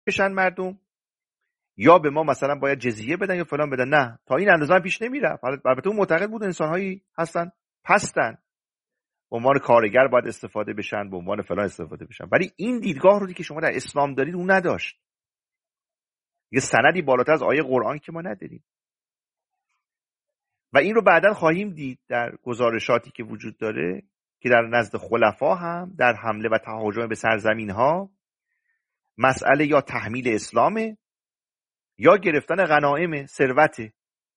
بشن مردم، یا به ما مثلا باید جزیه بدن یا فلان بدن. نه، تا این اندازه پیش نمیرفت. البته اون معتقد بود انسان‌هایی هستن پستن، به عنوان کارگر باید استفاده بشن، به عنوان فلان استفاده بشن. ولی این دیدگاه رو که شما در اسلام دارید اون نداشت. یه سندی بالاتر از آیه قرآن که ما نداریم. و این رو بعداً خواهیم دید در گزارشاتی که وجود داره که در نزد خلفا هم در حمله و تهاجم به سرزمین‌ها مسئله یا تحمیل اسلامه یا گرفتن غنایم ثروته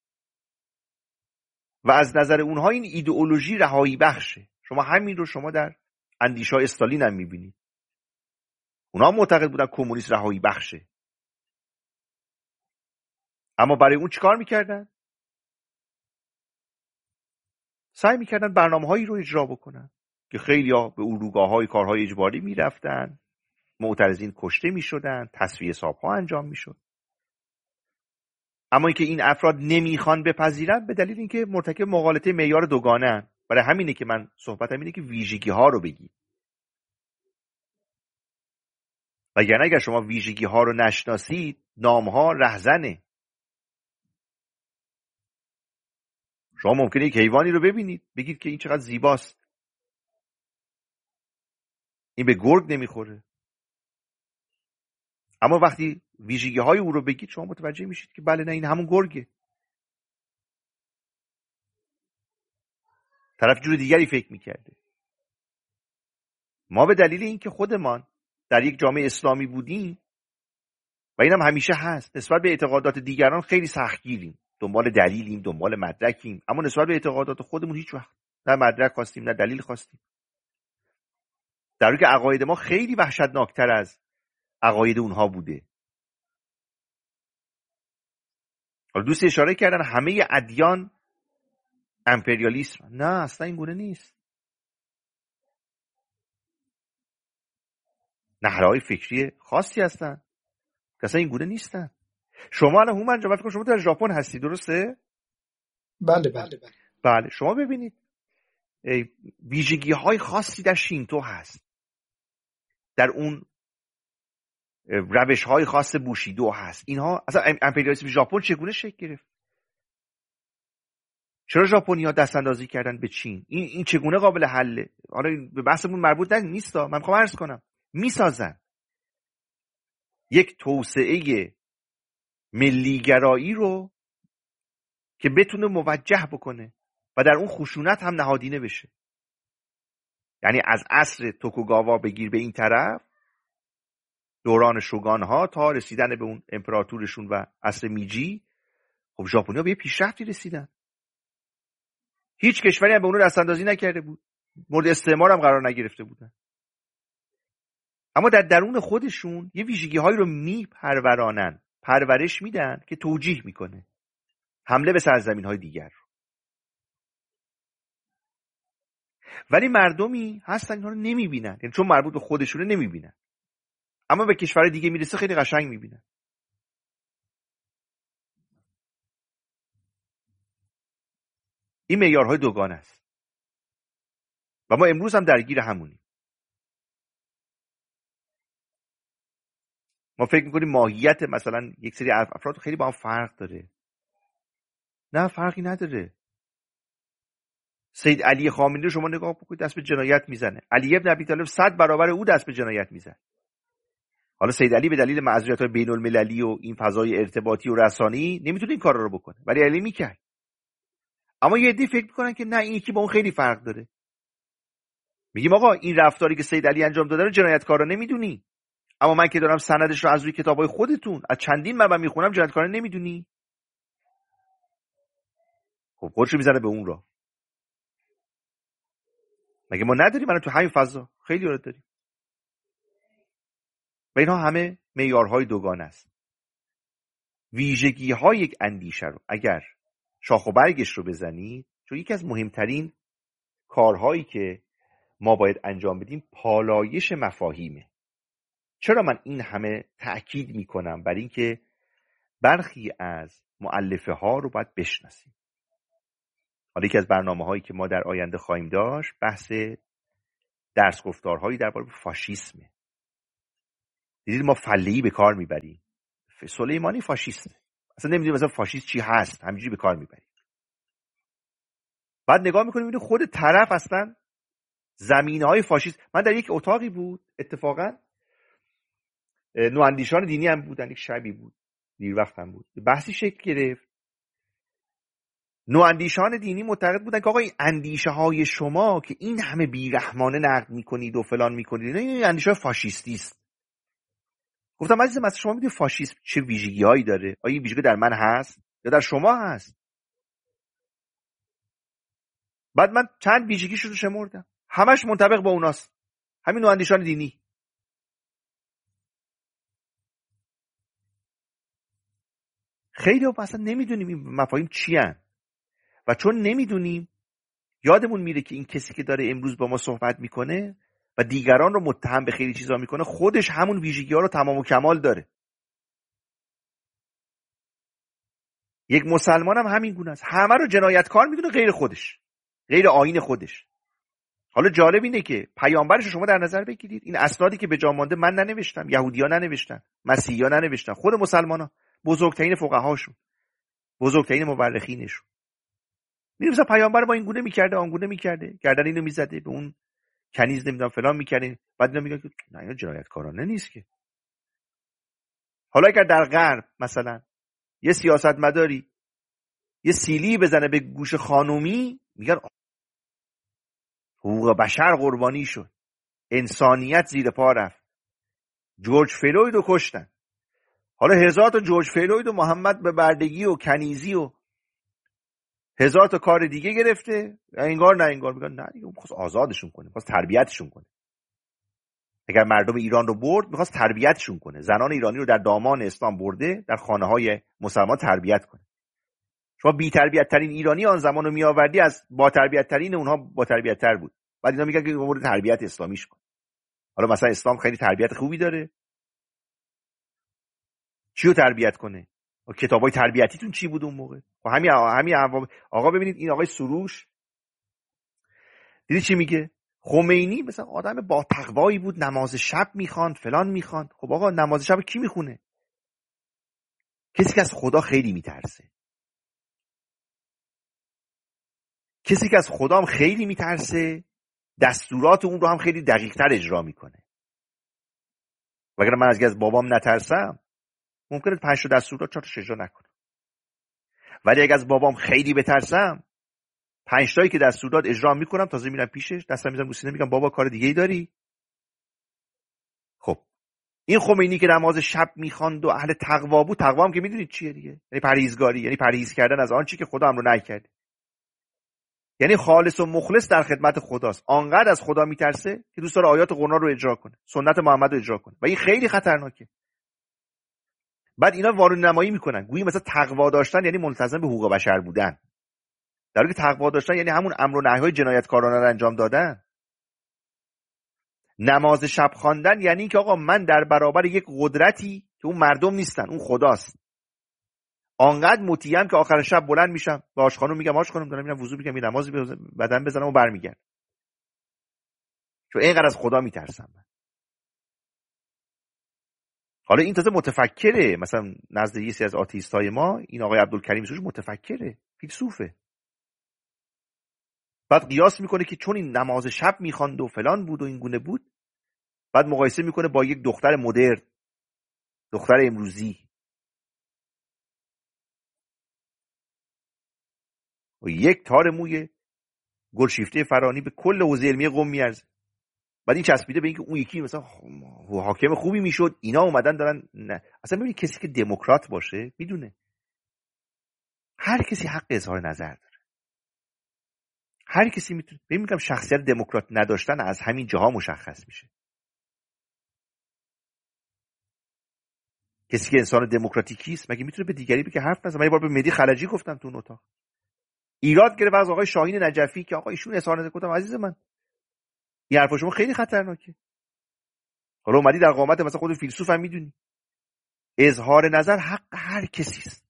و از نظر اونها این ایدئولوژی رهایی بخشه. شما همین رو شما در اندیشه‌های استالین هم می‌بینید. اونها معتقد بودن کمونیست رهایی بخشه، اما برای اون چیکار می‌کردن؟ سعی می‌کردن برنامه‌هایی رو اجرا بکنن که خیلی‌ها به اردوگاه‌های کارهای اجباری می‌رفتن، معترضین کشته می‌شدن، تصفیه حساب‌ها انجام می‌شد. اما اینکه این افراد نمیخوان بپذیرن به دلیل اینکه مرتکب مغالطه معیار دوگانه. برای همینه که من صحبتم اینه که ویژگی‌ها رو بگید. وگرنه اگر شما ویژگی‌ها رو نشناسید، نام‌ها رهزنه. شما ممکنه یک حیوانی رو ببینید بگید که این چقدر زیباست، این به گرگ نمیخوره. اما وقتی ویژگی‌های او رو بگید شما متوجه میشید که بله، نه، این همون گرگه. طرف جور دیگری فکر میکرده. ما به دلیل اینکه خودمان در یک جامعه اسلامی بودیم و اینم همیشه هست، نسبت به اعتقادات دیگران خیلی سختگیریم، دنبال دلیلیم، دنبال مدرکیم، اما نسبت به اعتقادات خودمون هیچ وقت نه مدرک خواستیم نه دلیل خواستیم، در حالی که عقاید ما خیلی وحشتناکتر از عقاید اونها بوده. حالا دوست اشاره کردن همه ادیان امپریالیسم. نه، اصلا این گونه نیست. نهرهای فکری خاصی هستن که اصلا این گونه نیستن. شما الان هومن جان، فکر کنم شما در ژاپن هستی، درسته؟ بله بله بله. بله، شما ببینید ویژگی‌های خاصی در شینتو هست، در اون روش‌های خاص بوشیدو هست. اینها اصلا امپریالیسم ژاپن چگونه شکل گرفت؟ چرا ژاپنی‌ها دست اندازی کردن به چین؟ این چگونه قابل حله؟ حالا به بحثمون مربوط نیست، من می‌خوام عرض کنم میسازن یک توسعه ملیگرایی رو که بتونه موجه بکنه و در اون خشونت هم نهادینه بشه. یعنی از عصر توکوگاوا بگیر به این طرف، دوران شوگان‌ها تا رسیدن به اون امپراتورشون و عصر میجی، خب ژاپنی‌ها به پیشرفتی رسیدن. هیچ کشوری هم به اون دست اندازی نکرده بود، مورد استعمار هم قرار نگرفته بودن. اما در درون خودشون یه ویژگی‌هایی رو میپرورانن، پرورش میدن که توجیه میکنه حمله به سرزمین‌های دیگر رو. ولی مردمی هستن اینها رو نمیبینن، یعنی چون مربوط به خودشونه نمیبینن، اما به کشور دیگه میرسه خیلی قشنگ میبینن. این معیارهای دوگانه است و ما امروز هم درگیر همونیم. ما فکر میکنیم ماهیت مثلا یک سری افراد خیلی با هم فرق داره. نه، فرقی نداره. سید علی خامنه‌ای رو شما نگاه بکنید، دست به جنایت میزنه. علی ابن ابی طالب 100 برابر او دست به جنایت میزنه. حالا سید علی به دلیل معذوریت‌های بین‌المللی و این فضای ارتباطی و رسانی نمیتونه این کارا رو بکنه، ولی علی میکرد. اما یه عده فکر میکنن که نه، این یکی با اون خیلی فرق داره. میگیم آقا این رفتاری که سید علی انجام داده رو جنایتکارانه نمیدونی، اما من که دارم سندش رو از روی کتابای خودتون از چندین منبع میخونم جنایتکارانه نمیدونی. خب خودشو میزنه به اون راه. مگه ما نداریم؟ من تو همین فضا خیلی رو داریم. و اینها همه معیارهای دوگانه است. ویژگی‌های یک اندیشه رو اگر شاخ و برگش رو بزنید، چون یکی از مهمترین کارهایی که ما باید انجام بدیم پالایش مفاهیمه. چرا من این همه تأکید میکنم بر این که برخی از مؤلفه ها رو باید بشناسیم؟ حالا یکی از برنامه‌هایی که ما در آینده خواهیم داشت بحث درس گفتارهایی درباره فاشیسمه. دیدید ما فله‌ای به کار میبریم. سلیمانی فاشیسته، اصلا نمیدونیم مثلا فاشیست چی هست، همینجوری به کار میبریم. بعد نگاه میکنیم میبینیم خود طرف اصلا زمینه‌های فاشیست. من در یک اتاقی بود اتفاقا، نواندیشان دینی هم بودن، یک شبی بود دیر وقت هم بود، بحثی شکل گرفت. نواندیشان دینی معتقد بودن که آقا این اندیشه های شما که این همه بیرحمانه نقد میکنید و فلان میکنید این اندیشه های فاشیستی است. گفتم عزیزم مثلا شما میدونید فاشیسم چه ویژگی‌هایی داره؟ آیا این ویژگی در من هست یا در شما هست؟ بعد من چند ویژگیش رو شمردم، همش منطبق با اوناست، همین نواندیشان دینی. خیلی اصلا نمیدونیم این مفاهیم چی هن. و چون نمیدونیم یادمون میره که این کسی که داره امروز با ما صحبت میکنه و دیگران رو متهم به خیلی چیزا میکنه خودش همون ویژگی‌ها رو تمام و کمال داره. یک مسلمان هم همین گونه است، همه رو جنایتکار میدونه غیر خودش، غیر آیین خودش. حالا جالب اینه که پیامبرش رو شما در نظر بگیرید، این اسنادی که به جا مانده من ننوشتم، یهودی‌ها ننوشتن، مسیحی‌ها ننوشتن، خود مسلمان‌ها، بزرگترین فقهاشون، بزرگترین مورخینشون می‌نویسن پیامبر ما این گونه می‌کرده، آن گونه می‌کرده، گردن اینو می‌زده، به اون کنیز نمیدونم فلان می‌کرده. بعد اینا میگن که نه اینا جنایتکارانه نیست که. حالا اگر در غرب مثلا یه سیاستمداری یه سیلی بزنه به گوش خانومی، میگن حقوق بشر قربانی شد، انسانیت زیر پا رفت، جورج فلوید رو کشتن. حالا هزار تا جورج فلوید و محمد به بردگی و کنیزی و هزار تا کار دیگه گرفته، انگار نه انگار، میگن نه دیگه، می‌خواست آزادشون کنه، می‌خواست تربیتشون کنه. اگر مردم ایران رو برد می‌خواست تربیتشون کنه، زنان ایرانی رو در دامان اسلام برده در خانه‌های مسلمان تربیت کنه. شما بی تربیت ترین ایرانی آن زمانو میآوردی، از با تربیت ترین اونها با تربیت تر بود. بعد اینا میگن که مورد تربیت اسلامیش کن. حالا مثلا اسلام خیلی تربیت خوبی داره، چی رو تربیت کنه؟ کتابای تربیتیتون چی بود اون موقع؟ خب همین آقا ببینید این آقای سروش دیدی چی میگه؟ خمینی مثلا آدم با تقوایی بود، نماز شب میخواند، فلان میخواند. خب آقا نماز شب کی میخونه؟ کسی که از خدا خیلی میترسه، کسی که از خدا هم خیلی میترسه، دستورات اون رو هم خیلی دقیق‌تر اجرا میکنه. وگرنه من از بابام نترسم ممکنه 5 تا دستورات 4 تا اجرا نکنم، ولی اگه از بابام خیلی بترسم 5 تایی که دستورات اجرا میکنم، تازه میرم پیشش دستم میذارم رو سینه میگم بابا کار دیگه ای داری؟ خب این خمینی که نماز شب میخواند و اهل تقوا بود، تقوا هم که میدونید چیه دیگه، یعنی پرهیزگاری، یعنی پرهیز کردن از آن چی که خدا امر نکرده، یعنی خالص و مخلص در خدمت خداست. آنقدر از خدا میترسه که دوست داره آیات قرآن رو اجرا کنه، سنت محمد رو اجرا کنه، و این خیلی خطرناکه. بعد اینا وارون نمایی میکنن گویی مثلا تقوا داشتن یعنی ملتزم به حقوق بشر بودن، در حالی که تقوا داشتن یعنی همون امر و نهی‌های جنایتکارانه رو انجام دادن. نماز شب خواندن یعنی که آقا من در برابر یک قدرتی که اون مردم نیستن، اون خداست، آنقدر مطیعم که آخر شب بلند میشم به آشخانم میگم آش خانم دارم میرم وضو میگم یه نمازی بدن بزنم و برمیگردم، چون اینقدر از خدا میترسم من. حالا این تازه متفکره، مثلا نزد یه سری از آتئیستای ما این آقای عبدالکریم سروش متفکره، فیلسوفه. بعد قیاس میکنه که چون این نماز شب میخواند و فلان بود و این گونه بود، بعد مقایسه میکنه با یک دختر مدرن، دختر امروزی، و یک تار موی گلشیفته فرانی به کل حوزه علمی قم میارزه. بعد این چسبیده به اینکه اون یکی مثلا حاکم خوبی میشد، اینا اومدن دارن نه. اصلا ببینید کسی که دموکرات باشه میدونه هر کسی حق اظهار نظر داره، هر کسی میتونه. میگم شخصیت دموکرات نداشتن از همین جاها مشخص میشه. کسی که انسان دموکراتیکی است مگه میتونه به دیگری بگه حرف نزن؟ من یه بار به مهدی خلجی گفتم تو اون اتاق، ایراد گرفت از آقای شاهین نجفی که آقا ایشون اظهار نظر. گفتم عزیز من این حرف شما خیلی خطرناکه. حالا اومدی در قامت مثلا خود فیلسوف هم میدونی اظهار نظر حق هر کسی است،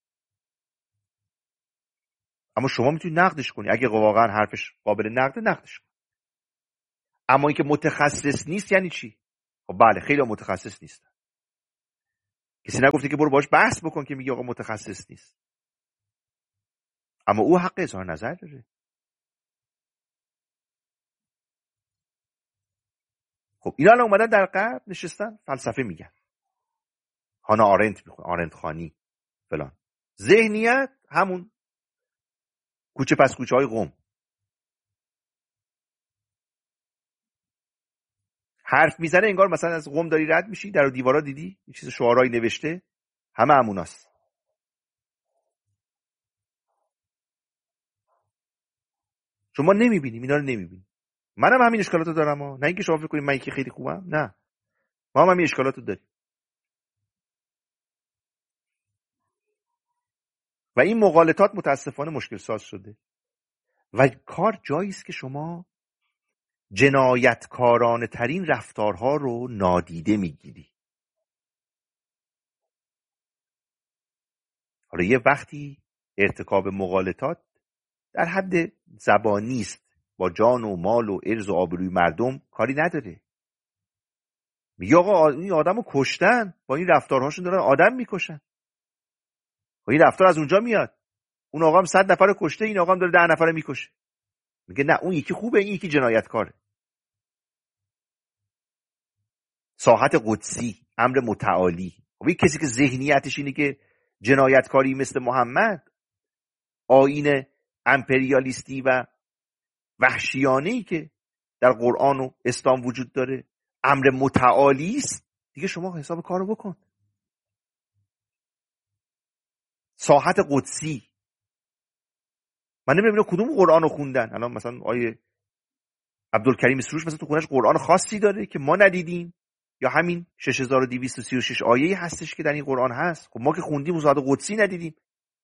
اما شما میتونی نقدش کنی اگه واقعا حرفش قابل نقد، نقدش کن. اما اینکه متخصص نیست یعنی چی؟ خب بله خیلی متخصص نیستن، کسی نگفته که برو باش بحث بکن که میگه آقا متخصص نیست، اما او حق اظهار نظر داره. خب اینا الان اومدن در غرب نشستن فلسفه میگن، هانا آرنت میخوان، آرنت خانی فلان، ذهنیت همون کوچه پس کوچه های قم. حرف میزنه انگار مثلا از قم داری رد میشی، در و دیوارا دیدی یه چیز شعارایی نوشته، همه هموناست. شما نمیبینیم، اینا رو نمیبینیم. منم همین اشکالاتو دارم ها. نه اینکه شما فکر کنید من یکی خیلی خوبم، نه، ما هم همین اشکالاتو داریم. و این مغالطات متاسفانه مشکل ساز شده و کار جایی است که شما جنایتکارانه ترین رفتارها رو نادیده میگیری. حالا یه وقتی ارتکاب مغالطات در حد زبانی است، با جان و مال و عرض و آبروی مردم کاری نداره. میگه آقا این آدمو کشتن، با این رفتارهاشون دارن آدم میکشن. و این رفتار از اونجا میاد. اون آقا هم 100 نفر رو کشته، این آقا هم داره 10 نفر رو میکشه. میگه نه اون یکی خوبه، این یکی جنایتکاره. ساحت قدسی، امر متعالی. و این کسی که ذهنیتش اینه که جنایتکاری مثل محمد، آیین امپریالیستی و وحشیانه‌ای که در قرآن و اسلام وجود داره، امر متعالی است، دیگه شما حساب کارو بکن. ساحت قدسی، من نمیدونم کدوم قرآن رو خوندن. الان مثلا آیه عبدالکریم سروش مثلا تو خونش قرآن خاصی داره که ما ندیدیم، یا همین 6236 آیه‌ای هستش که در این قرآن هست. خب ما که خوندیم ساحت قدسی ندیدیم.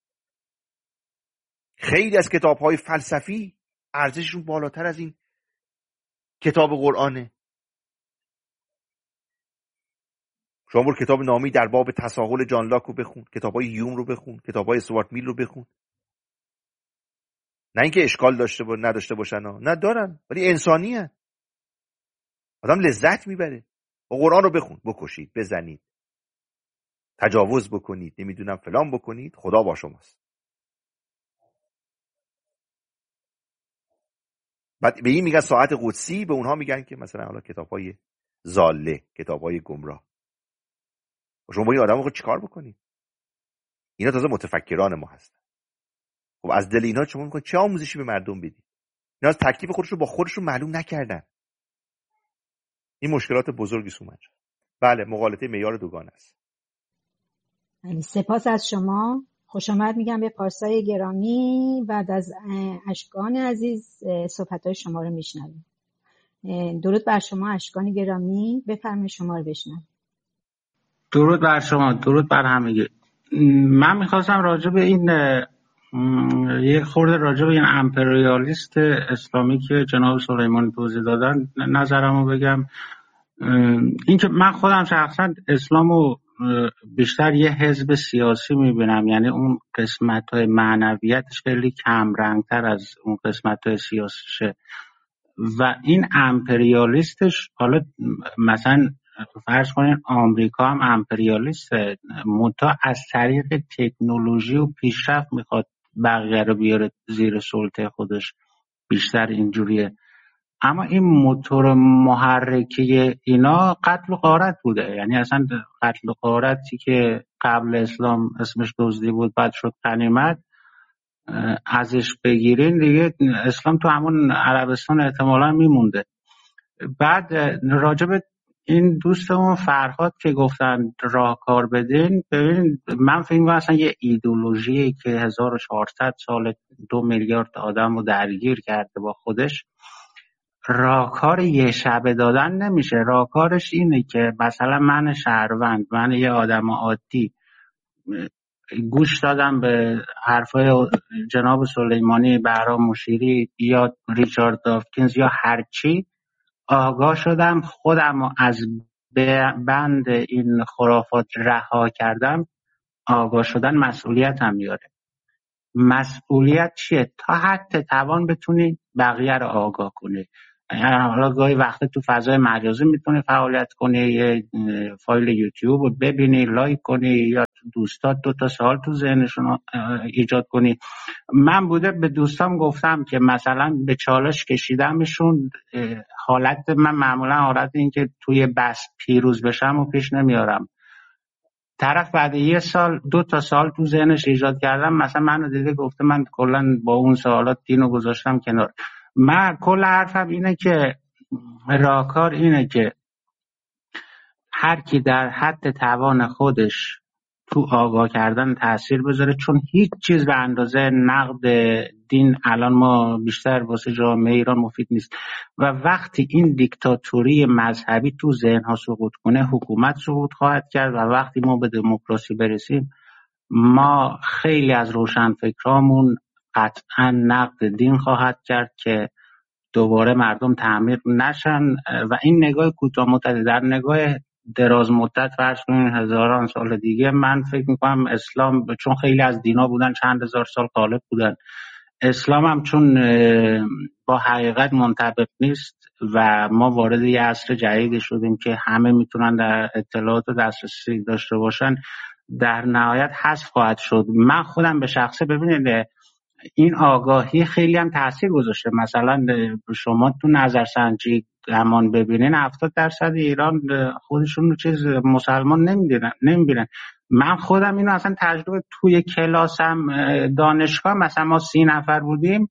خیلی از کتاب‌های فلسفی ارزششون بالاتر از این کتاب قرآنه. شما برو کتاب نامی در باب تساهل جان لاک رو بخون، کتاب‌های هیوم رو بخون، کتاب‌های استوارت میل رو بخون. نه اینکه اشکال داشته باشه نداشته باشن ها، نه دارن، ولی انسانی هست. آدم لذت میبره. و قرآن رو بخون، بکشید، بزنید، تجاوز بکنید، نمیدونم فلان بکنید، خدا با شماست. بعد به این میگن ساعت قدسی، به اونها میگن که مثلا حالا کتاب‌های ضاله، کتاب‌های گمراه. شما با این آدمو خود چیکار بکنید؟ اینا تازه متفکران ما هستن. خب از دل اینا شما میخواید چه آموزشی به مردم بدید؟ اینا از تکلیف خودشون با خودشون معلوم نکردن. این مشکلات بزرگی اومد. بله، مغالطه معیار دوگانه است. سپاس از شما. خوش آمد میگم به پارسای گرامی. بعد از اشکان عزیز صحبت‌های شما رو میشنویم. درود بر شما اشکان گرامی، بفرمایید شما رو بشنویم. درود بر شما، درود بر همگی. من میخواستم راجع به این یه خورده راجع به این امپریالیست اسلامی که جناب سلیمانی توضیح دادن نظرمو بگم. این که من خودم شخصا اسلامو بیشتر یه حزب سیاسی میبینم، یعنی اون قسمت‌های معنویتش خیلی کم رنگتر از اون قسمت‌های سیاسیشه و این امپریالیستش، حالا مثلا فرض کنین آمریکا هم امپریالیسته، منتها از طریق تکنولوژی و پیشرفت میخواد بقیه رو بیاره زیر سلطه خودش، بیشتر اینجوریه. اما این موتور محرکه اینا قتل و غارت بوده، یعنی اصلا قتل و غارتی که قبل اسلام اسمش دزدی بود بعد شد غنیمت، ازش بگیرین دیگه اسلام تو همون عربستان احتمالا میمونده. بعد راجب این دوستمون فرهاد که گفتن راهکار بدین، ببینید من فکر می‌کنم اصلا یه ایدئولوژی که 1400 سال 2 میلیارد آدم رو درگیر کرده با خودش، راهکار یه شبه دادن نمیشه. راهکارش اینه که مثلا من شهروند، من یه آدم عادی گوش دادم به حرفای جناب سلیمانی، بهرام مشیری یا ریچارد داوکینز یا هرچی، آگاه شدم، خودم رو از بند این خرافات رها کردم. آگاه شدن مسئولیت هم میاره. مسئولیت چیه؟ تا حد توان بتونی بقیه رو آگاه کنی، حالا گاهی وقت تو فضای مجازی میتونی فعالیت کنی، یه فایل یوتیوب رو ببینی، لایک کنی، یا دوستات 2 سوال تو ذهنشون ایجاد کنی. من بوده به دوستام گفتم که مثلا به چالش کشیدمشون، حالت من معمولا حالت این که توی بحث پیروز بشم و پیش نمیارم. طرف بعد 1 سال 2 سال تو ذهنش ایجاد کردم، مثلا منو دیده گفته من کلا با اون سوالات دینو گذاشتم کنار. من کل حرفم اینه که راهکار اینه که هر کی در حد توان خودش تو آگاه کردن تأثیر بذاره، چون هیچ چیز به اندازه نقد دین الان ما بیشتر واسه جامعه ایران مفید نیست. و وقتی این دیکتاتوری مذهبی تو ذهن‌ها سقوط کنه، حکومت سقوط خواهد کرد و وقتی ما به دموکراسی برسیم، ما خیلی از روشنفکرامون قطعا نقد دین خواهد کرد که دوباره مردم تعمیر نشن. و این نگاه کوتاه مدت، در نگاه دراز مدت فرض کنین هزاران سال دیگه، من فکر میکنم اسلام، چون خیلی از دینا بودن چند هزار سال غالب بودن، اسلام هم چون با حقیقت منطبق نیست و ما وارد یه عصر جدیدی شدیم که همه میتونن در اطلاعات و دسترسی داشته باشن، در نهایت حذف خواهد شد. من خودم به شخصه ببینید این آگاهی خیلی هم تاثیر گذاشته. مثلا شما تو نظرسنجی گمان ببینین 70% ایران خودشون رو چیز مسلمان نمیبینن. من خودم اینو اصلا تجربه توی کلاسم دانشگاه، مثلا ما 30 نفر بودیم،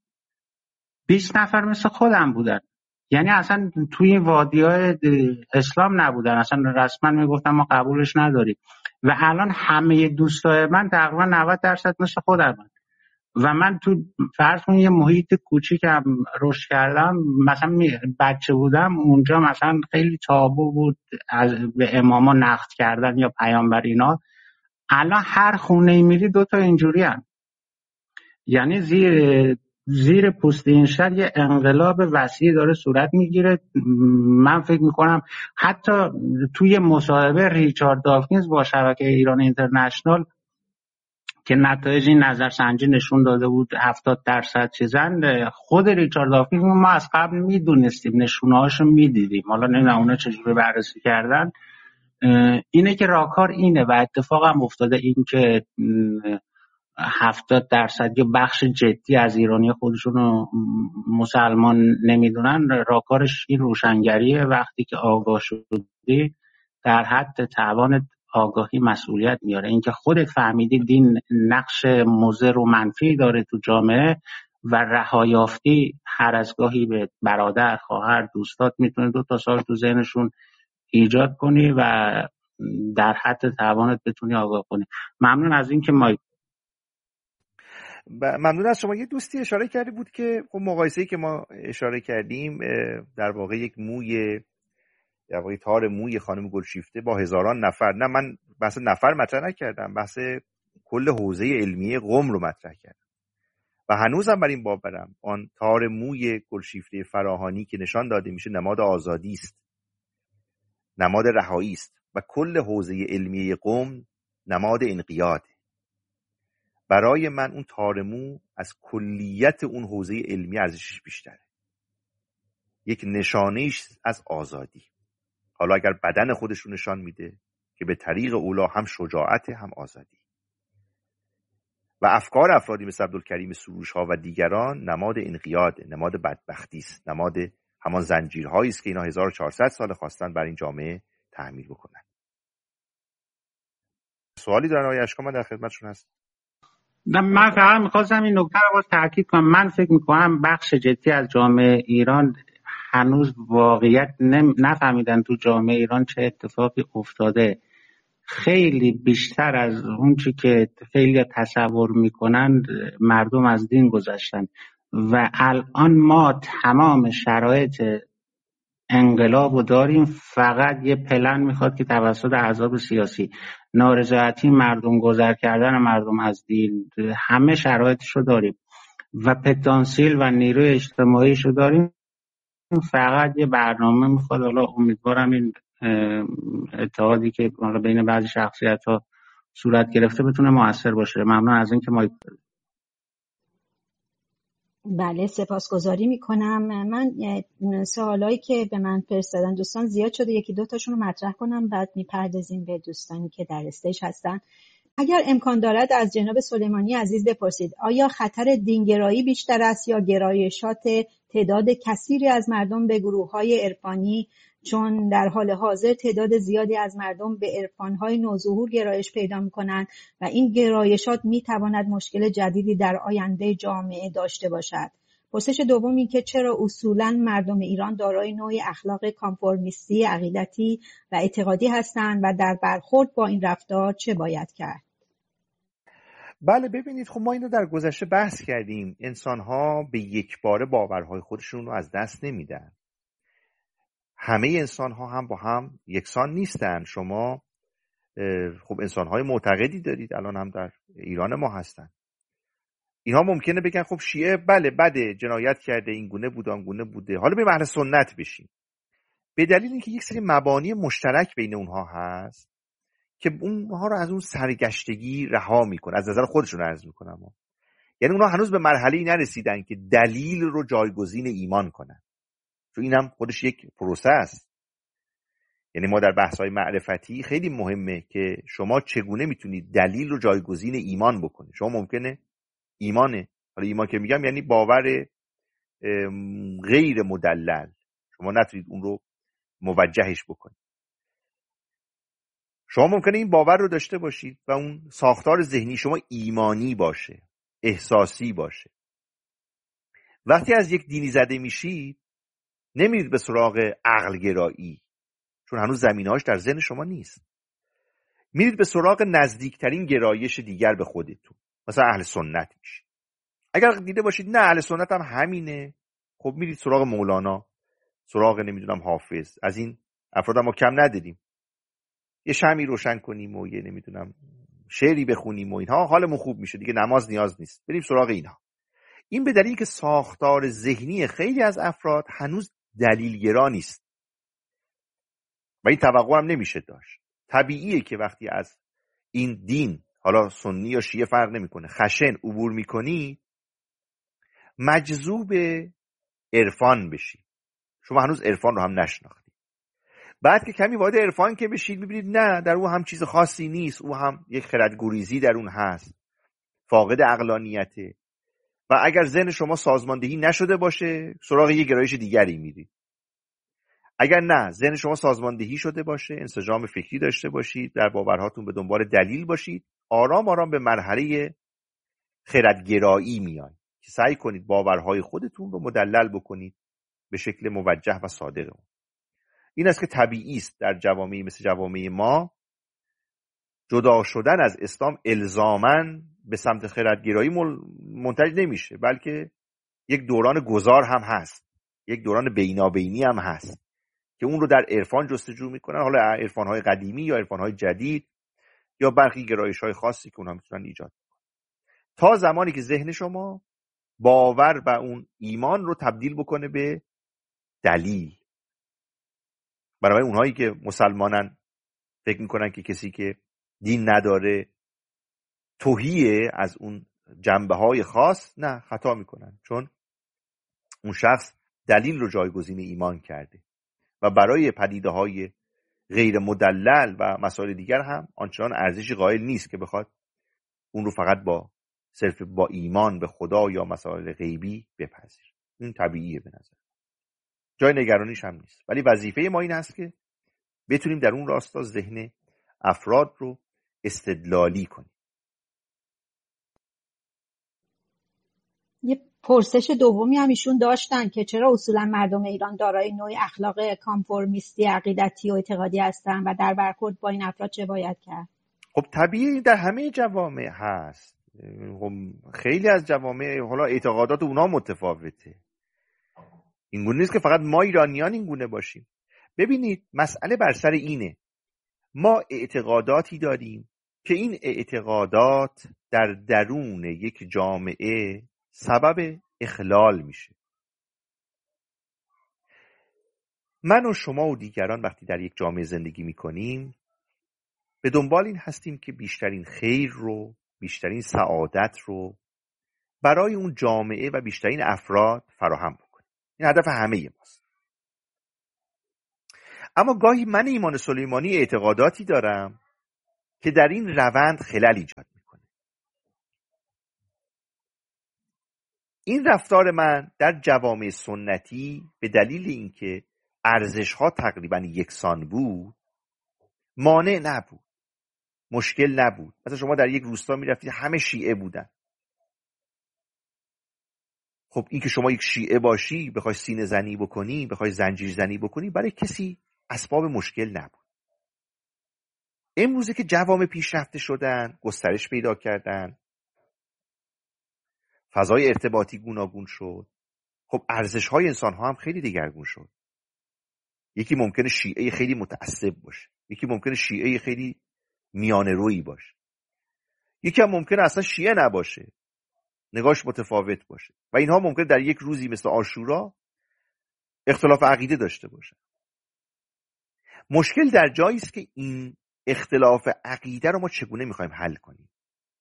20 نفر مثل خودم بودن، یعنی اصلا توی وادی‌های اسلام نبودن، اصلا رسما میگفتن ما قبولش نداریم. و الان همه دوستای من تقریبا 90% مثل خودم. و من تو فرض کنم یه محیط کوچیکم رشد کردم، مثلا بچه بودم اونجا مثلا خیلی تابو بود از به اماما نقد کردن یا پیامبر اینا. الان هر خونه میری 2 تا اینجوری هم. یعنی زیر پوست این شهر یه انقلاب وسیع داره صورت میگیره. من فکر میکنم حتی توی مصاحبه ریچارد داوکینز با شبکه ایران اینترنشنال که نتایج این نظرسنجی نشون داده بود 70% چیزن، خود ریچارد داوکینز ما از قبل میدونستیم، نشونه‌هاشو میدیدیم، حالا نمیدونم اونا چجوری بررسی کردن. اینه که راهکار اینه و اتفاق هم افتاده، این که 70% یا بخش جدی از ایرانی خودشونو مسلمان نمیدونن، راهکارش این روشنگریه. وقتی که آگاه شدی در حد توان آگاهی مسئولیت میاره. اینکه خودت فهمیدی دین نقش مضر و منفی داره تو جامعه و رهایافتی، هر از گاهی به برادر، خواهر، دوستات میتونه 2 سال تو ذهنشون ایجاد کنی و در حد توانت بتونی آگاه کنی. ممنون از این که ممنون از شما. یه دوستی اشاره کرده بود که خب مقایسه‌ای که ما اشاره کردیم در واقع یک موی، در واقع تار موی خانم گلشیفته با هزاران نفر، نه من بحث نفر مطرح نکردم، بحث کل حوزه علمیه قم رو مطرح کردم و هنوزم بر این باورم آن تار موی گلشیفته فراهانی که نشان داده میشه نماد آزادی است، نماد رهایی است و کل حوزه علمیه قم نماد انقیاد. برای من اون تار مو از کلیت اون حوزه علمی ارزشش بیشتره، یک نشانه‌ایش از آزادی. حالا اگر بدن خودش رو نشان میده که به طریق اولا هم شجاعت هم آزادی. و افکار افرادی مثل عبدالکریم سروش ها و دیگران نماد انقیاد، نماد بدبختی است، نماد همان زنجیرهایی است که اینا 1400 سال خواستن بر این جامعه تحمیل بکنن. سوالی دارن آقای اشکان؟ من در خدمتشون هستم. من فقط میخواستم این نکته رو باز تاکید کنم. من فکر میکنم بخش جدی از جامعه ایران هنوز واقعیت نفهمیدن تو جامعه ایران چه اتفاقی افتاده. خیلی بیشتر از اون چی که خیلی تصور میکنن مردم از دین گذشتن و الان ما تمام شرایط انقلاب رو داریم. فقط یه پلن میخواد که توسط احزاب سیاسی نارضایتی مردم، گذر کردن مردم از دین، همه شرایطش رو داریم و پتانسیل و نیروی اجتماعیش رو داریم. فقط یه برنامه میخواد. حالا امیدوارم این اتحادی که بین بعضی شخصیت‌ها صورت گرفته بتونه موثر باشه. ممنون از اینکه ما بله، سپاسگزاری میکنم. من سوالایی که به من فرستادن دوستان زیاد شده، یکی دو تاشون رو مطرح کنم بعد میپردازیم به دوستانی که در استیج هستن. اگر امکان دارد از جناب سلیمانی عزیز بپرسید آیا خطر دینگرایی بیشتر است یا گرایشات تعداد کثیری از مردم به گروه‌های عرفانی، چون در حال حاضر تعداد زیادی از مردم به عرفان‌های نوظهور گرایش پیدا می‌کنند و این گرایشات می‌تواند مشکل جدیدی در آینده جامعه داشته باشد. پرسش دوم این که چرا اصولاً مردم ایران دارای نوعی اخلاق کانفرمیستی عقیدتی و اعتقادی هستند و در برخورد با این رفتار چه باید کرد؟ بله ببینید، خب ما اینو در گذشته بحث کردیم. انسان‌ها به یک باره باورهای خودشون رو از دست نمیدن. همه انسان‌ها هم با هم یکسان نیستن. شما خب انسان‌های معتقدی دارید، الان هم در ایران ما هستن. اینها ممکنه بگن خب شیعه بله بده، جنایت کرده، این گونه بوده آن گونه بوده، حالا بریم اهل سنت بشیم. به دلیل اینکه یک سری مبانی مشترک بین اونها هست که اونها رو از اون سرگشتگی رها میکنه. از نظر خودشون عرض میکنم، یعنی اونها هنوز به مرحله‌ای نرسیدن که دلیل رو جایگزین ایمان کنن، چون اینم خودش یک پروسه است. یعنی ما در بحث‌های معرفتی خیلی مهمه که شما چگونه میتونید دلیل رو جایگزین ایمان بکنید. شما ممکنه ایمان، حالا ایمان که میگم یعنی باور غیر مدلل، شما نتونید اون رو موجهش بکنید. شما ممکنه این باور رو داشته باشید و اون ساختار ذهنی شما ایمانی باشه، احساسی باشه. وقتی از یک دینی زده میشید نمیرید به سراغ عقل گرایی، چون هنوز زمینه‌اش در ذهن شما نیست. میرید به سراغ نزدیکترین گرایش دیگر به خودتون، مثلا اهل سنت میشید. اگر دیده باشید نه اهل سنت هم همینه، خب میرید سراغ مولانا، سراغ نمیدونم حافظ. از این افراد ما کم نداریم. یه شمعی روشن کنیم و یه نمیدونم شعری بخونیم و اینها حالمون خوب میشه دیگه، نماز نیاز نیست، بریم سراغ اینها. این به دلیلی که ساختار ذهنی خیلی از افراد هنوز دلیلگرا نیست و این توقع هم نمیشه داشت. طبیعیه که وقتی از این دین، حالا سنی یا شیعه فرق نمیکنه، خشن عبور میکنی، مجذوب عرفان بشی. شما هنوز عرفان رو هم نشناختید. بعد که کمی وارد عرفان که بشید میبینید نه، در اون هم چیز خاصی نیست، او هم یک خردگریزی در اون هست، فاقد عقلانیته. و اگر ذهن شما سازماندهی نشده باشه سراغ یک گرایش دیگری میرید. اگر نه ذهن شما سازماندهی شده باشه، انسجام فکری داشته باشید، در باورهاتون به دنبال دلیل باشید، آرام آرام به مرحله خردگرایی میاید که سعی کنید باورهای خودتون رو مدلل بکنید به شکل موجه و صادق. این است که طبیعی است در جوامعی مثل جوامع ما جدا شدن از اسلام الزاماً به سمت خردگرایی منتج نمیشه، بلکه یک دوران گذار هم هست، یک دوران بینابینی هم هست که اون رو در عرفان جستجو میکنن، حالا عرفان‌های قدیمی یا عرفان‌های جدید یا برخی گرایش‌های خاصی که اونها میتونن ایجاد کنن، تا زمانی که ذهن شما باور و اون ایمان رو تبدیل بکنه به دلیل. برای اونهایی که مسلمانن فکر میکنن که کسی که دین نداره تهیه از اون جنبه‌های خاص، نه، خطا میکنن، چون اون شخص دلیل رو جایگزین ایمان کرده و برای پدیده‌های غیر مدلل و مسائل دیگر هم آنچنان ارزشی قائل نیست که بخواد اون رو فقط صرف با ایمان به خدا یا مسائل غیبی بپذیر. این طبیعیه به نظر، جای نگرانیش هم نیست. ولی وظیفه ما این است که بتونیم در اون راستا ذهن افراد رو استدلالی کنیم. یه پرسش دومی هم ایشون داشتن که چرا اصولا مردم ایران دارای نوع اخلاق کانفرمیستی عقیدتی و اعتقادی هستن و در برخورد با این افراد چه باید کرد؟ خب طبیعی در همه جوامع هست. خب خیلی از جوامع حالا اعتقادات اونا متفاوته، این گونه نیست که فقط ما ایرانیان این گونه باشیم. ببینید مسئله بر سر اینه، ما اعتقاداتی داریم که این اعتقادات در درون یک جامعه سبب اخلال میشه. من و شما و دیگران وقتی در یک جامعه زندگی میکنیم به دنبال این هستیم که بیشترین خیر رو، بیشترین سعادت رو برای اون جامعه و بیشترین افراد فراهم بکنیم. این هدف همه ماست. اما گاهی من ایمان سلیمانی اعتقاداتی دارم که در این روند خلل ایجاد میکنه. این رفتار من در جوامع سنتی به دلیل اینکه ارزش‌ها تقریباً یکسان بود مانع نبود، مشکل نبود. مثلا شما در یک روستا میرفتید همه شیعه بودن. خب این که شما یک شیعه باشی، بخوای سینه زنی بکنی، بخوای زنجیر زنی بکنی، برای کسی اسباب مشکل نبود. امروزه که جوامع پیشرفته شدن، گسترش پیدا کردن، فضای ارتباطی گوناگون شد، خب ارزش‌های انسان‌ها هم خیلی دگرگون شد. یکی ممکنه شیعه خیلی متعصب باشه، یکی ممکنه شیعه خیلی میانه رویی باشه، یکی هم ممکنه اصلا شیعه نباشه، نگاهش متفاوت باشه و اینها ممکنه در یک روزی مثل عاشورا اختلاف عقیده داشته باشه. مشکل در جایی است که این اختلاف عقیده رو ما چگونه می‌خوایم حل کنیم.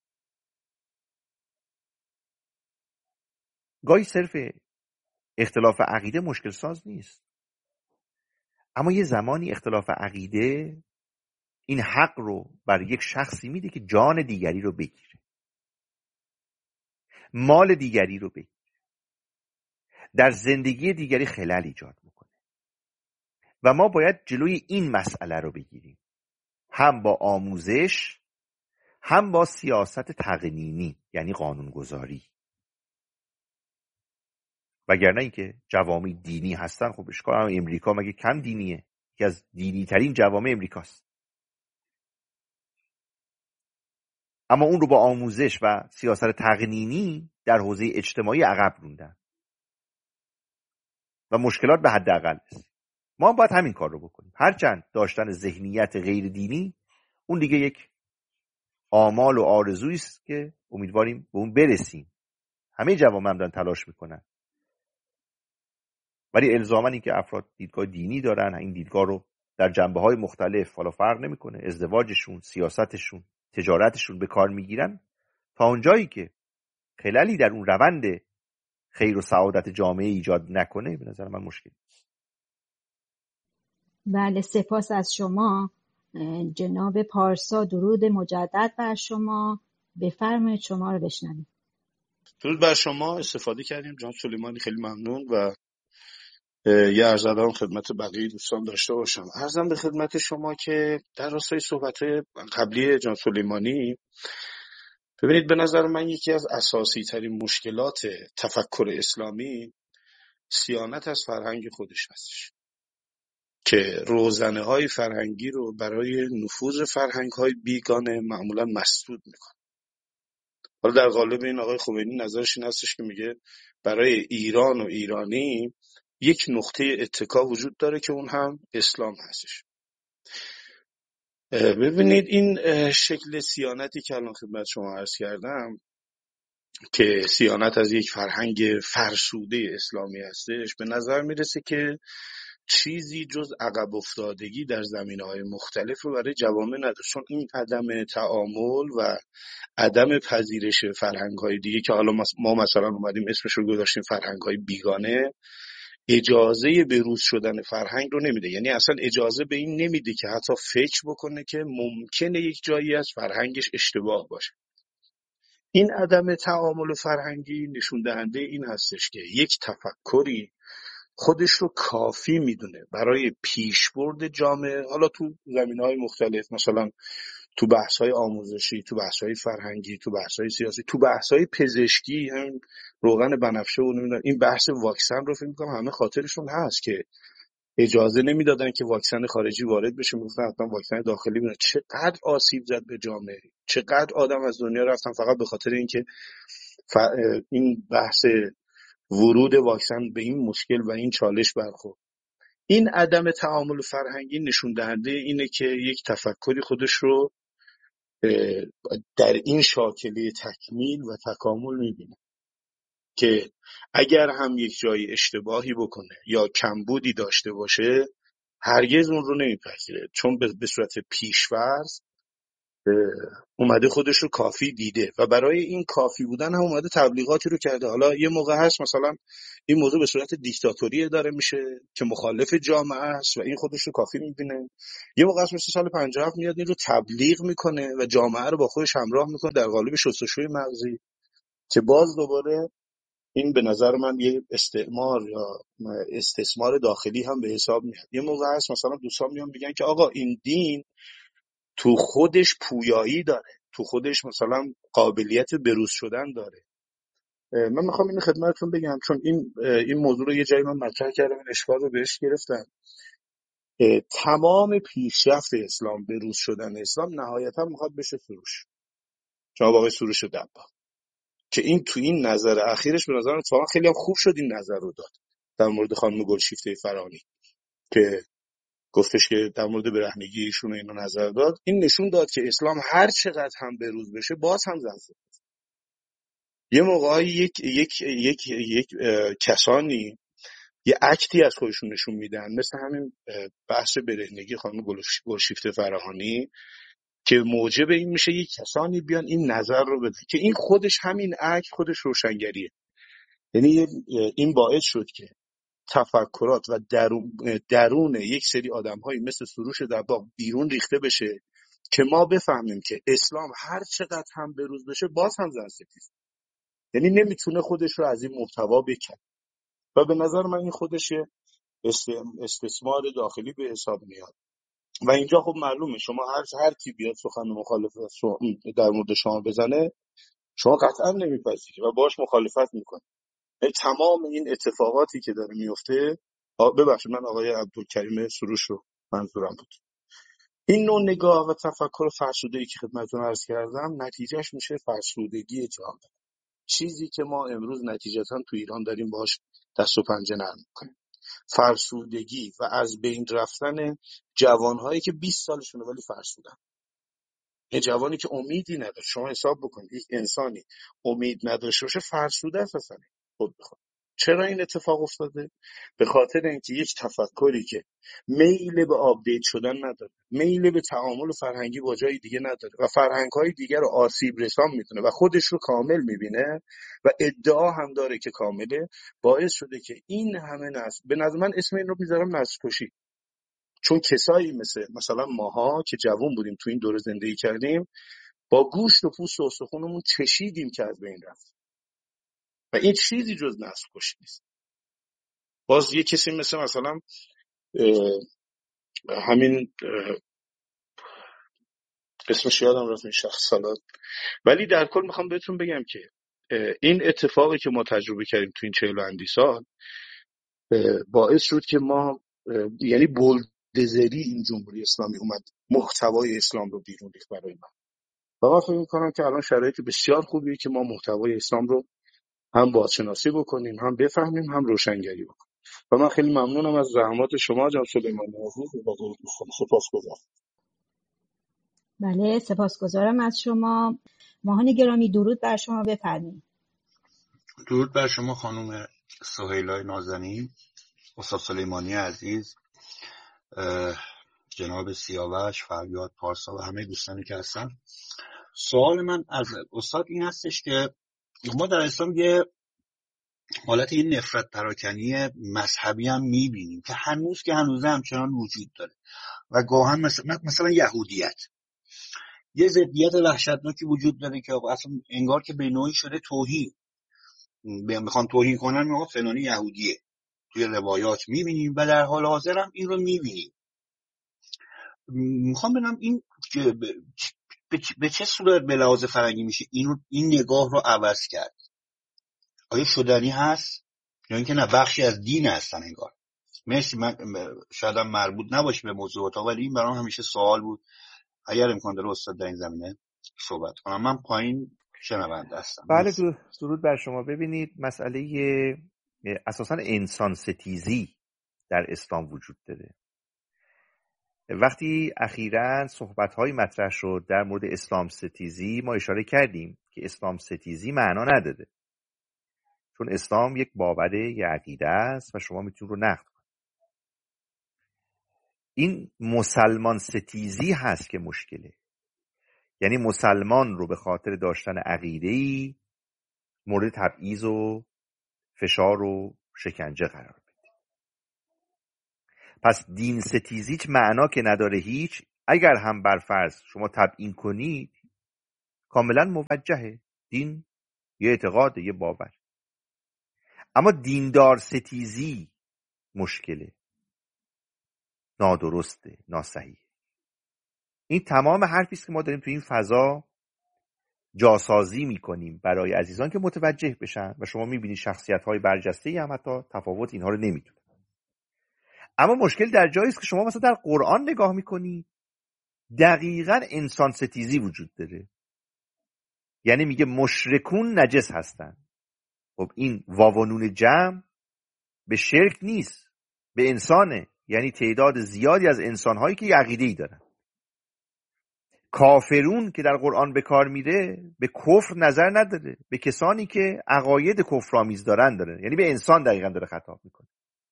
گاهی صرف اختلاف عقیده مشکل ساز نیست، اما یه زمانی اختلاف عقیده این حق رو بر یک شخصی میده که جان دیگری رو بگیره، مال دیگری رو بگیره، در زندگی دیگری خلل ایجاد میکنه و ما باید جلوی این مسئله رو بگیریم، هم با آموزش هم با سیاست تقنینی یعنی قانونگذاری. وگرنه اینکه جوامع دینی هستن، خب اشکال هم امریکا مگه کم دینیه؟ یکی از دینی ترین جوامع امریکاست. اما اون رو با آموزش و سیاست تقنینی در حوزه اجتماعی عقب روندن و مشکلات به حداقل است. ما باید همین کار رو بکنیم. هرچند داشتن ذهنیت غیر دینی اون دیگه یک آمال و آرزویی است که امیدواریم به اون برسیم. همه جوامع هم دارن تلاش میکنن، ولی الزاما این که افراد دیدگاه دینی دارن، این دیدگاه رو در جنبه‌های مختلف، حالا فرق نمیکنه، ازدواجشون، سیاستشون، تجارتشون به کار میگیرن تا اونجایی که خللی در اون روند خیر و سعادت جامعه ایجاد نکنه به نظر من مشکل نیست. بله، سپاس از شما جناب پارسا. درود مجدد بر شما. بفرمایید شما رو بشنویم. درود بر شما. استفاده کردیم جناب سلیمانی، خیلی ممنون و یه عرض ادب خدمت بقیه دوستان داشته باشم. عرضم به خدمت شما که در راستای صحبت‌های قبلی جناب سلیمانی، ببینید به نظر من یکی از اساسی ترین مشکلات تفکر اسلامی صیانت از فرهنگ خودش هستش که روزنه های فرهنگی رو برای نفوذ فرهنگ های بیگانه معمولا مسدود میکنه. حالا در قالب این آقای خمینی نظرش این هستش که میگه برای ایران و ایرانی یک نقطه اتکا وجود داره که اون هم اسلام هستش. ببینید این شکل صیانتی که الان خدمت شما عرض کردم که صیانت از یک فرهنگ فرسوده اسلامی هستش، به نظر میرسه که چیزی جز عقب افتادگی در زمینه‌های مختلف رو برای جوامع نداره، چون این عدم تعامل و عدم پذیرش فرهنگ‌های دیگه که حالا ما مثلا اومدیم اسمش رو گذاشتیم فرهنگ‌های بیگانه، اجازه بروز شدن فرهنگ رو نمیده. یعنی اصلا اجازه به این نمیده که حتی فکر بکنه که ممکنه یک جایی از فرهنگش اشتباه باشه. این عدم تعامل فرهنگی نشون دهنده این هستش که یک تفکری خودش رو کافی میدونه برای پیشبرد جامعه، حالا تو زمینه‌های مختلف، مثلا تو بحث‌های آموزشی، تو بحث‌های فرهنگی، تو بحث‌های سیاسی، تو بحث‌های پزشکی، هم روغن بنفشه و نمیدونم این بحث واکسن رو فکر می‌کنم همه خاطرشون هست که اجازه نمیدادن که واکسن خارجی وارد بشه، میگفتن حتما واکسن داخلی میاد. چقدر آسیب زد به جامعه، چقدر آدم از دنیا رفتن فقط به خاطر اینکه این بحث ورود واکسن به این مشکل و این چالش برخورد. این عدم تعامل فرهنگی نشون دهنده اینه که یک تفکری خودش رو در این شاکله تکمیل و تکامل میبینه که اگر هم یک جایی اشتباهی بکنه یا کمبودی داشته باشه هرگز اون رو نمیپذیره، چون به صورت پیش‌فرض اومده خودش رو کافی دیده و برای این کافی بودن هم اومده تبلیغاتی رو کرده. حالا یه موقع هست مثلا این موضوع به صورت دیکتاتوری داره میشه که مخالف جامعه است و این خودش رو کافی میبینه. یه موقع هست مثل سال 57 میاد این رو تبلیغ میکنه و جامعه رو با خودش همراه میکنه در قالب شستشوی مغزی، که باز دوباره این به نظر من یه استعمار یا استثمار داخلی هم به حساب میاد. یه موقع هست مثلا دوستان میان میگن که آقا این دین تو خودش پویایی داره، تو خودش مثلا قابلیت بروز شدن داره. من میخوام اینو خدمتتون بگم چون این موضوع رو یه جایی من مطرح کردم، این اشکال رو بهش گرفتم. تمام پیشرفت اسلام، بروز شدن اسلام نهایتا میخواد بشه سروش، جناب آقای سروش دبا، که این تو این نظر اخیرش به نظر من خیلی هم خوب شد این نظر رو داد در مورد خانم گلشیفته فرانی که گفتش که در مورد برهنگی ایشون اینو نظر داد. این نشون داد که اسلام هر چقدر هم بروز بشه باز هم زنده. یه موقعی یک کسانی یه اکتی از خودشون نشون میدن، مثل همین بحث برهنگی خانم گلشیفته فراهانی، که موجب این میشه یک کسانی بیان این نظر رو بدن که این خودش، همین اکت خودش روشنگریه. یعنی این باعث شد که تفکرات و درون یک سری آدم‌هایی مثل سروش دباغ بیرون ریخته بشه که ما بفهمیم که اسلام هر چقدر هم بروز بشه باز هم زنستیزه، یعنی نمیتونه خودش رو از این محتوا بکنه و به نظر من این خودش استثمار داخلی به حساب میاد. و اینجا خب معلومه شما هر کی بیاد سخن مخالف در مورد شما بزنه، شما قطعا نمیپذیری و باش مخالفت میکنه. تمام این اتفاقاتی که داره میفته، ببخشید من آقای عبدالکریم سروش رو منظورم بود، این نوع نگاه و تفکر فرسوده‌ای که خدمتتون عرض کردم نتیجهش میشه فرسودگی جامعه، چیزی که ما امروز نتیجتاً تو ایران داریم باش دست و پنجه نرم می‌کنیم. فرسودگی و از بین رفتن جوانهایی که 20 سالشونه ولی فرسودن. یه جوانی که امیدی نداره، شما حساب بکنید یک انسانی امید نداشته باشه فرسوده است اصلا. خود بخواد چرا این اتفاق افتاده؟ به خاطر اینکه یک تفکری که میل به آپدیت شدن نداره، میل به تعامل فرهنگی با جای دیگه نداره و فرهنگ‌های دیگر رو آسیب رسان می‌دونه و خودش رو کامل می‌بینه و ادعا هم داره که کامله، باعث شده که این همه نسل، به نظر من اسم این رو می‌ذارم نسل کشی. چون کسایی مثلا ماها که جوان بودیم تو این دوره زندگی کردیم، با گوشت و پوست و استخونمون چشیدیم که از بین رفت و این چیزی جز نسل کشی نیست. باز یه کسی مثلا همین اسمش یادم رفت این شخص سالات، ولی در کل میخوام بهتون بگم که این اتفاقی که ما تجربه کردیم تو این 40 اندی سال باعث شد که ما یعنی بولدزری این جمهوری اسلامی اومد محتوای اسلام رو بیرون ریخت برای ما. و من فکر می‌کنم که الان شرایط بسیار خوبیه که ما محتوای اسلام رو هم بازشناسی بکنیم، هم بفهمیم، هم روشنگری بکنیم. و من خیلی ممنونم از زحمات شما جناب سلیمانی عزیز و سپاسگزارم. بله، سپاسگزارم از شما. ماهان گرامی درود بر شما، بفرمایید. درود بر شما خانم سهیلای نازنین، استاد سلیمانی عزیز، جناب سیاوش، فریاد پارسا و همه دوستانی که هستن. سوال من از استاد این هستش که ما در اسلام یه حالت این نفرت پراکنی مذهبی هم میبینیم که هنوزه همچنان وجود داره و گاهن مثلا یهودیت، یه ضدیت وحشتناکی وجود داره که اصلا انگار که به نوعی شده توهین، میخوان توهین کنن ما فلانی یهودیه، توی روایات میبینیم و در حال حاضر هم این رو میبینیم. میخوام ببینم این به چه صورت به لحاظ فرهنگی میشه این نگاه رو عوض کرد؟ آیا شدنی هست یا اینکه نه بخشی از دین هستن انگار؟ مرسی. من شاید هم مربوط نباشه به موضوعات، ولی این برام همیشه سوال بود. اگر امکان داره استاد در این زمینه صحبت کنم. من پایین شنونده هستم. بله، درود بر شما. ببینید مسئله اساساً انسان ستیزی در اسلام وجود داره. وقتی اخیراً صحبت‌های مطرح شد در مورد اسلام ستیزی، ما اشاره کردیم که اسلام ستیزی معنا نداره، چون اسلام یک باور، یک عقیده است و شما میتونید رو نقد کنید. این مسلمان ستیزی هست که مشکله. یعنی مسلمان رو به خاطر داشتن عقیده‌ای مورد تبعیض و فشار و شکنجه قرار بده. پس دین ستیزی هیچ معنا که نداره هیچ. اگر هم بر فرض شما تبیین کنید کاملا موجهه. دین یه اعتقاده، یه باور. اما دیندار ستیزی مشکله، نادرسته، ناصحیح. این تمام حرفی است که ما داریم تو این فضا جاسازی میکنیم برای عزیزان که متوجه بشن و شما میبینید شخصیت‌های برجسته‌ای هم حتی تفاوت اینها رو نمیدونن. اما مشکل در جایی است که شما مثلا در قرآن نگاه میکنید دقیقاً انسان ستیزی وجود داره. یعنی میگه مشرکون نجس هستن. خب این واو و نون جمع به شرک نیست، به انسانه. یعنی تعداد زیادی از انسان‌هایی که عقیده‌ای دارن. کافرون که در قرآن به کار میره به کفر نظر نداره، به کسانی که عقاید کفرآمیز داره. یعنی به انسان دقیقاً داره خطاب میکنه.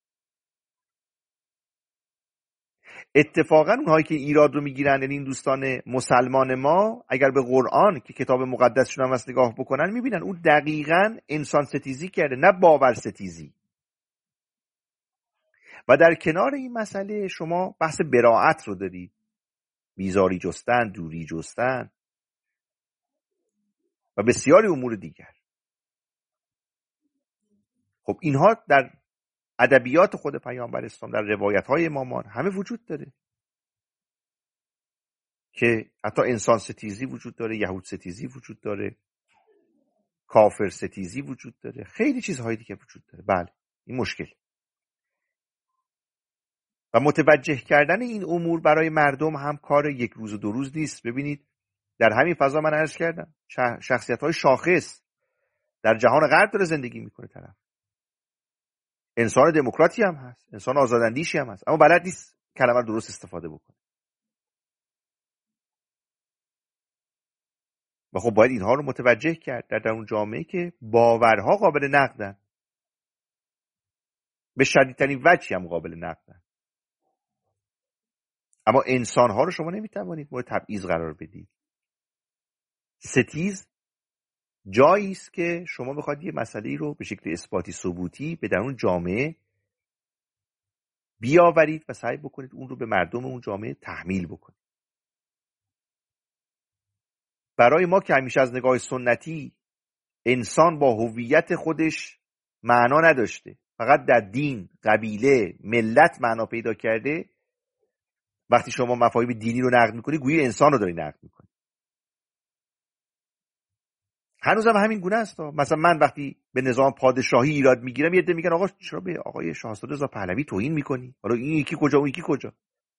اتفاقا اونهایی که ایراد رو میگیرن، یعنی این دوستان مسلمان ما، اگر به قرآن که کتاب مقدسشون هم هست نگاه بکنن میبینن اون دقیقاً انسان ستیزی کرده، نه باور ستیزی. و در کنار این مسئله شما بحث براءت رو دارید، بیزاری جستن، دوری جستن و بسیاری امور دیگر. خب اینها در ادبیات خود پیامبر اسلام، در روایت‌های امامان همه وجود داره که حتی انسان ستیزی وجود داره، یهود ستیزی وجود داره، کافر ستیزی وجود داره، خیلی چیزهای دیگه وجود داره. بله این مشکل. و متوجه کردن این امور برای مردم هم کار یک روز و دو روز نیست. ببینید در همین فضا من عرض کردم شخصیت‌های شاخص در جهان غرب داره زندگی میکنه طرف. انسان دموکراتی هم هست، انسان آزاداندیشی هم هست، اما بلد نیست کلمه رو درست استفاده بکنه. و خب باید اینها رو متوجه کرد در اون جامعه که باورها قابل نقدن، به شدیدترین وجهی هم قابل نقدن. اما انسانها رو شما نمیتوانید مورد تبعیض قرار بدید. ستیز جایی است که شما بخواید یه مسئله رو به شکل اثباتی ثبوتی به درون جامعه بیاورید و سعی بکنید اون رو به مردم اون جامعه تحمیل بکنید. برای ما که همیشه از نگاه سنتی انسان با هویت خودش معنا نداشته، فقط در دین، قبیله، ملت معنا پیدا کرده، وقتی شما مفاهیم دینی رو نقد میکنی گویی انسان رو داری نقد میکنی. هنوزم همین گونه است. مثلا من وقتی به نظام پادشاهی ایراد میگیرم یه عده میگن آقا چرا به آقای شاهزاده رضا پهلوی توهین میکنی؟ حالا این یکی کجا اون یکی کجا؟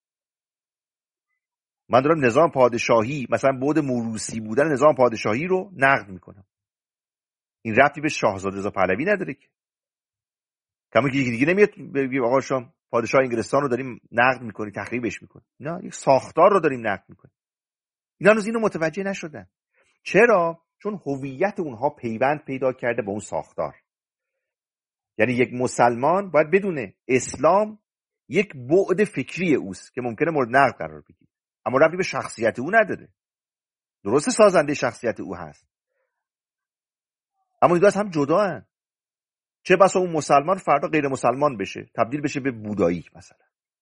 من دارم نظام پادشاهی، مثلا بعد موروثی بودن نظام پادشاهی رو نقد میکنم. این ربطی به شاهزاده رضا پهلوی نداره که. کما که یکی دیگه نمیاد بگه آقا شما پادشاه انگلستان رو داریم نقد میکنی، تخریبش میکنی. نه، یک ساختار رو داریم نقد میکنیم. اینا هنوز اینو متوجه نشدن. چرا؟ چون هویت اونها پیوند پیدا کرده با اون ساختار. یعنی یک مسلمان باید بدونه اسلام یک بعد فکری اوست که ممکنه مورد نقد قرار بگیره، اما ربطی به شخصیت او نداره. درسته سازنده شخصیت او هست، اما این دو از هم جداان. چه بسا اون مسلمان فردا غیر مسلمان بشه، تبدیل بشه به بودایی مثلا،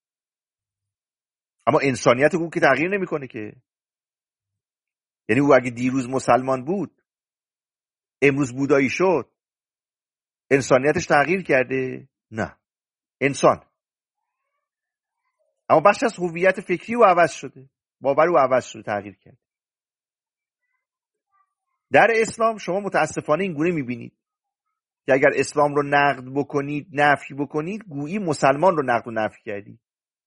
اما انسانیت او که تغییر نمیکنه که. یعنی او اگه دیروز مسلمان بود امروز بودایی شد، انسانیتش تغییر کرده؟ نه، انسان. اما بخش از هویت فکری او عوض شده، باور او عوض شده، تغییر کرده. در اسلام شما متاسفانه این گونه میبینید که اگر اسلام رو نقد بکنید، نفی بکنید، گویی مسلمان رو نقد و نفی کردید،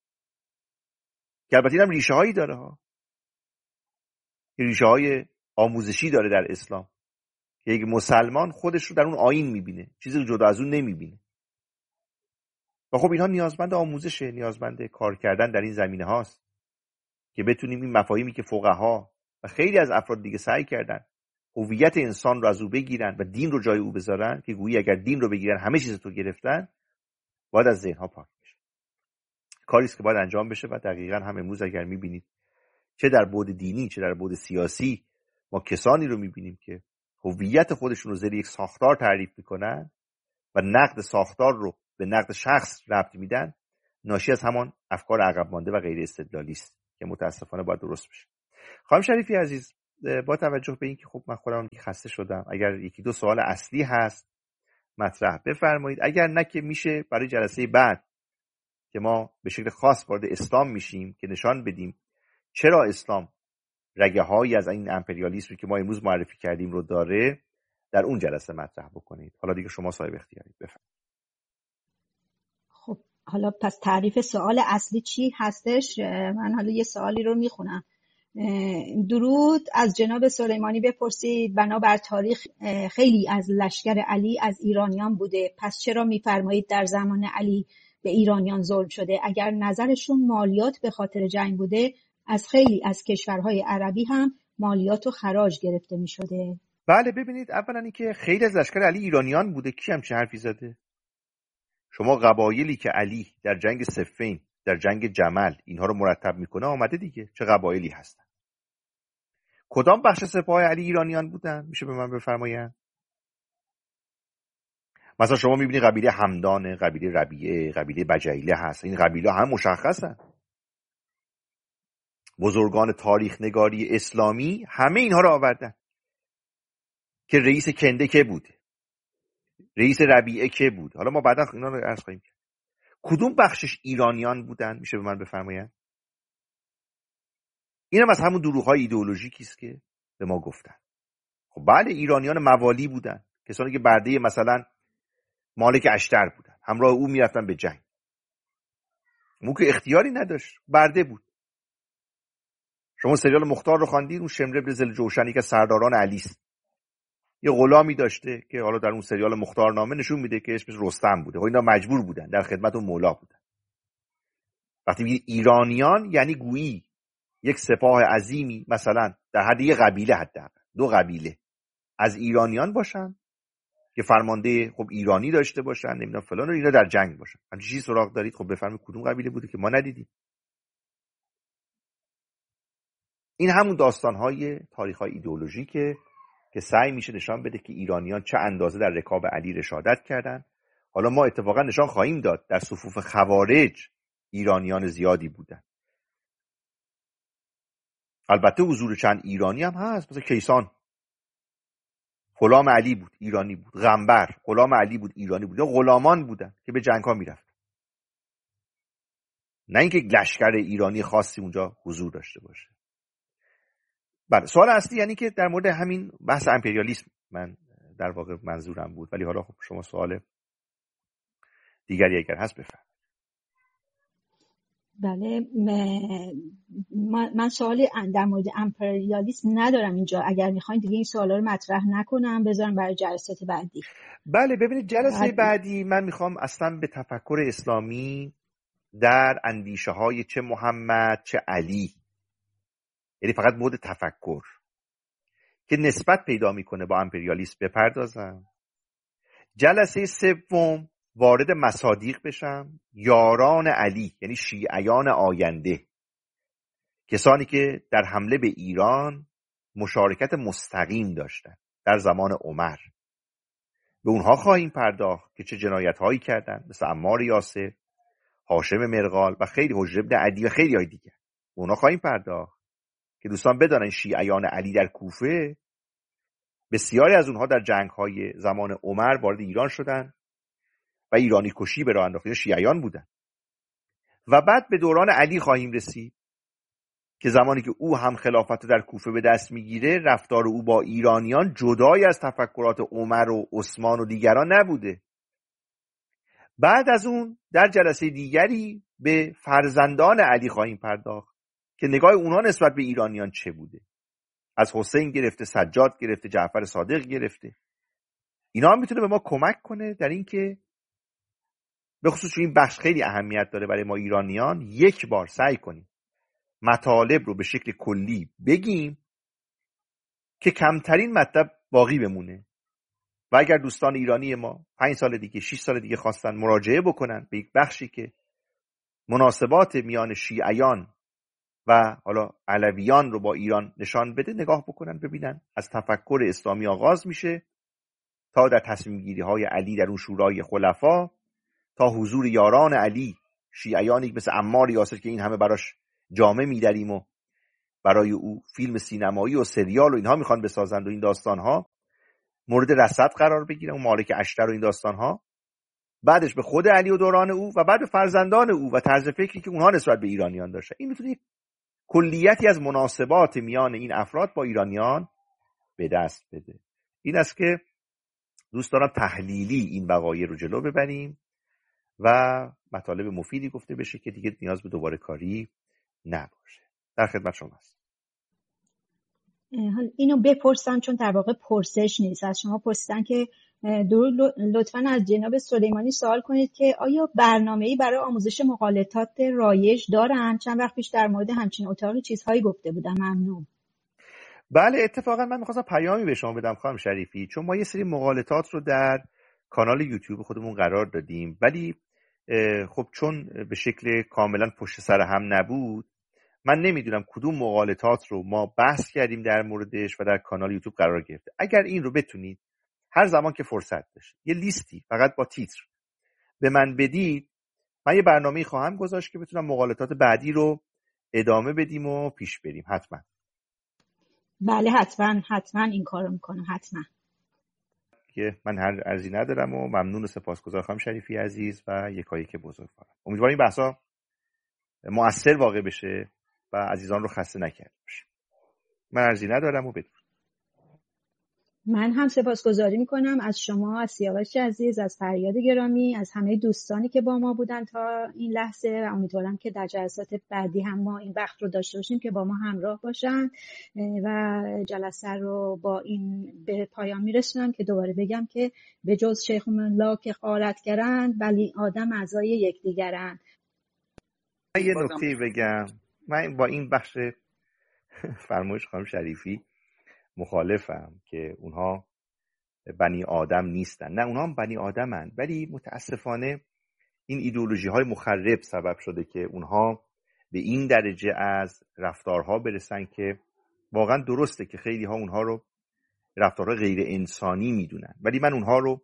که البته اینم ریشه هایی داره ها. ریشه های آموزشی داره در اسلام که یک مسلمان خودش رو در اون آیین میبینه، چیزی جدا از اون نمیبینه. و خب اینها نیازمند آموزشه، نیازمند کار کردن در این زمینه هاست که بتونیم این مفاهیمی که فقها و خیلی از افراد دیگه سعی کردن هویت انسان رو از او بگیرن و دین رو جای او بذارن، که گویی اگر دین رو بگیرن همه چیز تو گرفتن، باید از ذهنها پاک بشه. کاری است که باید انجام بشه و دقیقاً هم امروز اگر میبینید چه در بعد دینی چه در بعد سیاسی ما کسانی رو میبینیم که هویت خودشون رو زیر یک ساختار تعریف میکنن و نقد ساختار رو به نقد شخص ربط میدن، ناشی از همان افکار عقب مانده و غیر استدلالی است که متاسفانه باید درست بشه. خانم شریفی عزیز، با توجه به اینکه خب من خودم خسته شدم، اگر یکی دو سوال اصلی هست مطرح بفرمایید، اگر نه که میشه برای جلسه بعد که ما به شکل خاص وارد اسلام میشیم که نشان بدیم چرا اسلام رگه هایی از این امپریالیسمی که ما امروز معرفی کردیم رو داره، در اون جلسه مطرح بکنید. حالا دیگه شما صاحب اختیارید، بفرمایید. خب حالا پس تعریف سوال اصلی چی هستش؟ من حالا یه سوالی رو میخونم. درود از جناب سلیمانی بپرسید بنابر تاریخ خیلی از لشکر علی از ایرانیان بوده، پس چرا میفرمایید در زمان علی به ایرانیان ظلم شده؟ اگر نظرشون مالیات به خاطر جنگ بوده، از خیلی از کشورهای عربی هم مالیات و خراج گرفته می شده. بله، ببینید اولا این که خیلی از لشکر علی ایرانیان بوده، کی هم چه حرفی زده؟ شما قبایلی که علی در جنگ صفین، در جنگ جمل اینها رو مرتب میکنه آمده دیگه، چه قبایلی هستن؟ کدام بخش سپاه علی ایرانیان بودن؟ میشه به من بفرمایید؟ مثلا شما میبینی قبیله همدان، قبیله ربیعه، قبیله بجیله هست، این قبیله هم مشخصن. بزرگان تاریخ نگاری اسلامی همه اینها رو آوردن که رئیس کنده که بوده، رئیس ربیعه که بود. حالا ما بعدا اینا رو عرض خواهیم کرد. کدوم بخشش ایرانیان بودن؟ میشه به من بفرمایید؟ اینم از همون دروغ‌های ایدئولوژیکی است که به ما گفتن. خب بله، ایرانیان موالی بودن، کسانی که برده مثلا مالک اشتر بودن، همراه او میرفتن به جنگ. اون که اختیاری نداشت، برده بود. شما سریال مختار رو خواندید؟ اون شمر بن ذوالجوشن که سرداران علی است، یه غلامی داشته که حالا در اون سریال مختار نامه نشون میده که اسمش رستم بوده. اینا مجبور بودن در خدمت اون مولا بودن. وقتی میگه ایرانیان یعنی گویی یک سپاه عظیمی مثلا در حد یک قبیله، حداقل دو قبیله از ایرانیان باشن که فرمانده خب ایرانی داشته باشن، نمیدونم فلان، و اینا در جنگ باشن. همین چیزی سراغ دارید؟ خب بفرمایید کدوم قبیله بوده که ما ندیدیم؟ این همون داستان‌های تاریخ‌های ایدئولوژیکه که سعی میشه نشان بده که ایرانیان چه اندازه در رکاب علی رشادت کردن. حالا ما اتفاقا نشان خواهیم داد در صفوف خوارج ایرانیان زیادی بودن. البته حضور چند ایرانی هم هست، مثلا کیسان غلام علی بود، ایرانی بود. غنبر غلام علی بود، ایرانی بود. یا غلامان بودن که به جنگ‌ها میرفتن، نه اینکه لشکر ایرانی خاصی اونجا حضور داشته باشه. بله، سوال اصلی یعنی که در مورد همین بحث امپریالیسم من در واقع منظورم بود، ولی حالا خب شما سوال دیگری اگر هست بفرمایید. بله، من سوالی در مورد امپریالیسم ندارم اینجا. اگر میخواین دیگه این سوالا رو مطرح نکنم، بذارم برای جلسات بعدی. بله، ببینید جلسه بعدی من میخوام اصلا به تفکر اسلامی در اندیشه های چه محمد چه علی، یعنی فقط بعد تفکر که نسبت پیدا میکنه با امپریالیسم بپردازم. جلسه سوم وارد مصادیق بشم، یاران علی یعنی شیعیان آینده، کسانی که در حمله به ایران مشارکت مستقیم داشتن در زمان عمر. به اونها خواهیم پرداخت که چه جنایت هایی کردن، مثل عمار یاسر، هاشم مرغال و خیلی حجر بن عدی و خیلی های دیگر. به اونها خواهیم پرداخت که دوستان بدانن شیعیان علی در کوفه بسیاری از اونها در جنگ‌های زمان عمر وارد ایران شدن و ایرانی کشی به راه انداختن، شیعیان بودن. و بعد به دوران علی خواهیم رسید که زمانی که او هم خلافت در کوفه به دست میگیره، رفتار او با ایرانیان جدای از تفکرات عمر و عثمان و دیگران نبوده. بعد از اون در جلسه دیگری به فرزندان علی خواهیم پرداخت که نگاه اونها نسبت به ایرانیان چه بوده، از حسین گرفته، سجاد گرفته، جعفر صادق گرفته. اینا هم میتونه به ما کمک کنه در این که به خصوص این بخش خیلی اهمیت داره برای ما ایرانیان، یک بار سعی کنیم مطالب رو به شکل کلی بگیم که کمترین مطلب باقی بمونه. و اگر دوستان ایرانی ما 5 سال دیگه 6 سال دیگه خواستن مراجعه بکنن به یک بخشی که مناسبات میان شیعیان و حالا علویان رو با ایران نشان بده، نگاه بکنن ببینن از تفکر اسلامی آغاز میشه تا در تصمیم گیری های علی در اون شورای خلفا، تا حضور یاران علی، شیعیانی مثل عمار یاسر که این همه براش جامه میدریم و برای او فیلم سینمایی و سریال و اینها میخوان بسازند و این داستانها مورد رصد قرار بگیره، اون مالک اشتر و این داستانها، بعدش به خود علی و دوران او و بعد به فرزندان او و طرز فکری که اونها نسبت به ایرانیان داشتن. این میتونه کلیتی از مناسبات میان این افراد با ایرانیان به دست بده. این است که دوست دارم تحلیلی این وقایع رو جلو ببریم و مطالب مفیدی گفته بشه که دیگه نیاز به دوباره کاری نباشه. در خدمت شما هستم. اینو بپرسم چون در واقع پرسش نیست، از شما پرسیدن که لطفاً از جناب سلیمانی سوال کنید که آیا برنامه‌ای برای آموزش مقالطات رایج دارن؟ چند وقت پیش در مورد همچین اتاقی چیزهایی گفته بودم. ممنون. بله، اتفاقا من می‌خواستم پیامی به شما بدم خانم شریفی، چون ما یه سری مقالطات رو در کانال یوتیوب خودمون قرار دادیم، ولی خب چون به شکل کاملا پشت سر هم نبود، من نمیدونم کدوم مقالطات رو ما بحث کردیم در موردش و در کانال یوتیوب قرار گرفته. اگر این رو بتونید هر زمان که فرصت داشت یه لیستی فقط با تیتر به من بدید، من یه برنامه‌ای خواهم گذاشت که بتونم مقالطات بعدی رو ادامه بدیم و پیش بریم. حتما. بله حتما این کارو میکنم. حتما. که من هر عرضی ندارم و ممنون و سپاسگزار خانم شریفی عزیز و یکایک بزرگوارم. امیدوارم این بحثا مؤثر واقع بشه و عزیزان رو خسته نکرده باشه. من عرضی ندارم و بدون. من هم سپاسگزاری میکنم از شما، از سیاوش عزیز، از فریاد گرامی، از همه دوستانی که با ما بودن تا این لحظه و امیدوارم که در جلسات بعدی هم ما این وقت رو داشته باشیم که با ما همراه باشن و جلسه رو با این به پایان میرسونم که دوباره بگم که به جز شیخ الله که غارتگرند ولی آدم اعضای یکدیگرند. یه نکته بگم، من با این بخش فرمایش خانم شریفی مخالفم که اونها بنی آدم نیستن. نه، اونها هم بنی آدمن، ولی متاسفانه این ایدئولوژی های مخرب سبب شده که اونها به این درجه از رفتارها برسن که واقعا درسته که خیلی ها اونها رو رفتارها غیر انسانی میدونن، ولی من اونها رو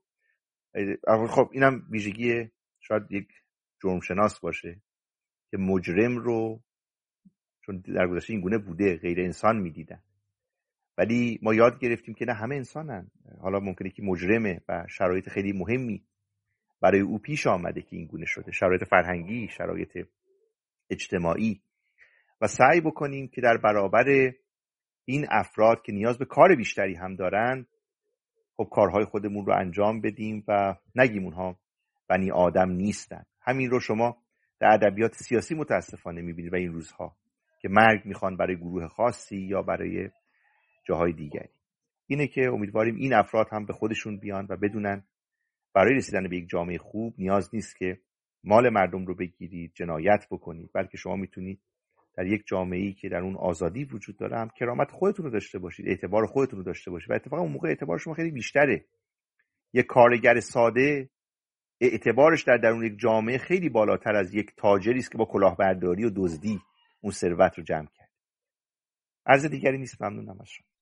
خب اینم ویژگی شاید یک جرم شناس باشه که مجرم رو چون در گذشته این گونه بوده غیر انسان میدیدن، ولی ما یاد گرفتیم که نه، همه انسانن. حالا ممکنه که مجرمه و شرایط خیلی مهمی برای او پیش آمده که این گونه شده، شرایط فرهنگی، شرایط اجتماعی، و سعی بکنیم که در برابر این افراد که نیاز به کار بیشتری هم دارن، خب کارهای خودمون رو انجام بدیم و نگیم اونها بنی آدم نیستن. همین رو شما در ادبیات سیاسی متاسفانه میبینید و این روزها که مرگ میخوان برای گروه خاصی یا برای جاهای دیگری. اینه که امیدواریم این افراد هم به خودشون بیان و بدونن برای رسیدن به یک جامعه خوب نیاز نیست که مال مردم رو بگیرید، جنایت بکنید، بلکه شما میتونید در یک جامعه‌ای که در اون آزادی وجود داره هم کرامت خودتون رو داشته باشید، اعتبار خودتون رو داشته باشید و اتفاقا اون موقع اعتبار شما خیلی بیشتره. یک کارگر ساده اعتبارش در درون یک جامعه خیلی بالاتر از یک تاجری است که با کلاهبرداری و دزدی اون ثروت رو جمع کرد. عرض دیگری نیست. ممنونم از شما.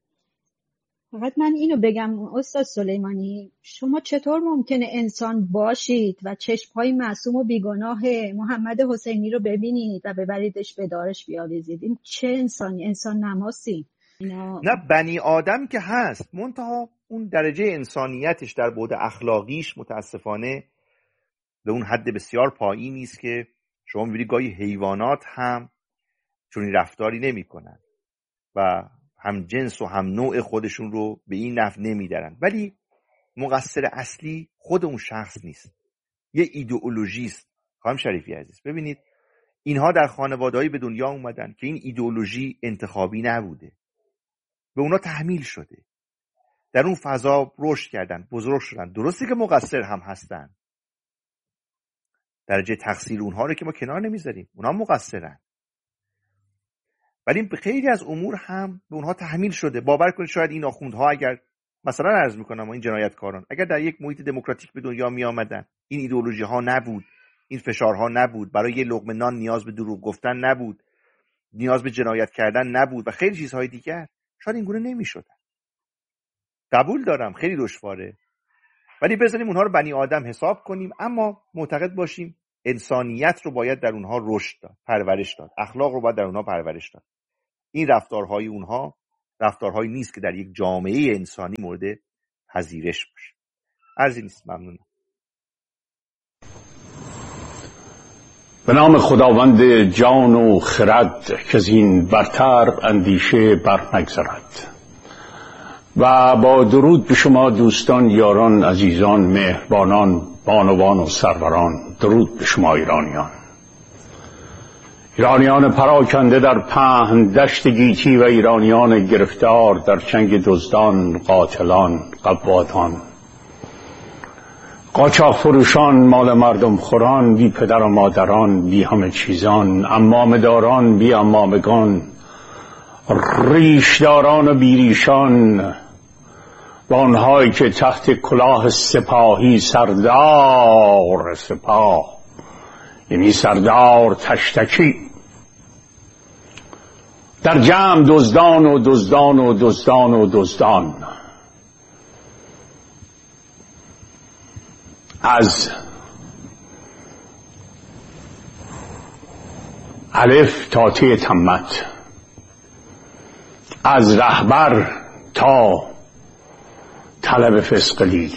فقط من اینو بگم استاد سلیمانی، شما چطور ممکنه انسان باشید و چشم‌های معصوم و بیگناه محمد حسینی رو ببینید و ببریدش به دارش بیاویزید؟ این چه انسانی؟ انسان نماسی؟ نه، بنی آدم که هست، منتها اون درجه انسانیتش در بعد اخلاقیش متاسفانه به اون حد بسیار پایینی است که شما می‌بینید گاهی حیوانات هم چون این رفتاری نمی‌کنن و هم جنس و هم نوع خودشون رو به این نحو نمی‌دارن، ولی مقصر اصلی خود اون شخص نیست، یه ایدئولوژی است. خانم شریفی عزیز، ببینید اینها در خانواده‌ای به دنیا اومدن که این ایدئولوژی انتخابی نبوده، به اونا تحمیل شده، در اون فضا رشد کردن، بزرگ شدن. درسته که مقصر هم هستن، درجه تقصیر اونها رو که ما کنار نمیذاریم، اونها مقصرن، ولی خیلی از امور هم به اونها تحمیل شده. باور کنید شاید این آخوندها اگر مثلا عرض میکنم این جنایتکاران اگر در یک محیط دموکراتیک به دنیا می آمدن، این ایدئولوژی ها نبود، این فشارها نبود، برای یه لقمه نان نیاز به دروغ گفتن نبود، نیاز به جنایت کردن نبود و خیلی چیزهای دیگر، شاید این گونه نمی‌شدن. قبول دارم خیلی دشواره، ولی بذاریم اونها رو بنی آدم حساب کنیم، اما معتقد باشیم انسانیت رو باید در اونها رشد داد، پرورش داد، اخلاق رو باید در اونها پرورش داد. این رفتارهای اونها رفتارهایی نیست که در یک جامعه انسانی مورد پذیرش باشه. عرضی نیست. ممنونم. به نام خداوند جان و خرد که از این برتر اندیشه بر نگذرد، و با درود به شما دوستان، یاران، عزیزان، مهربانان، بانوان و سروران. درود به شما ایرانیان پراکنده در پهن دشت گیتی و ایرانیان گرفتار در چنگ دزدان، قاتلان، قوادان، قاچاق فروشان، مال مردم خوران، بی پدر و مادران، بی همه چیزان، عمامه داران، بی عمامگان، ریشداران و بیریشان، و آنهایی که تحت کلاه سپاهی سردار سپاه، یعنی سردار تشتکی، در جمع دزدان و دزدان و دزدان و دزدان، از الف تا ته تمت، از رهبر تا طلب فسقلی،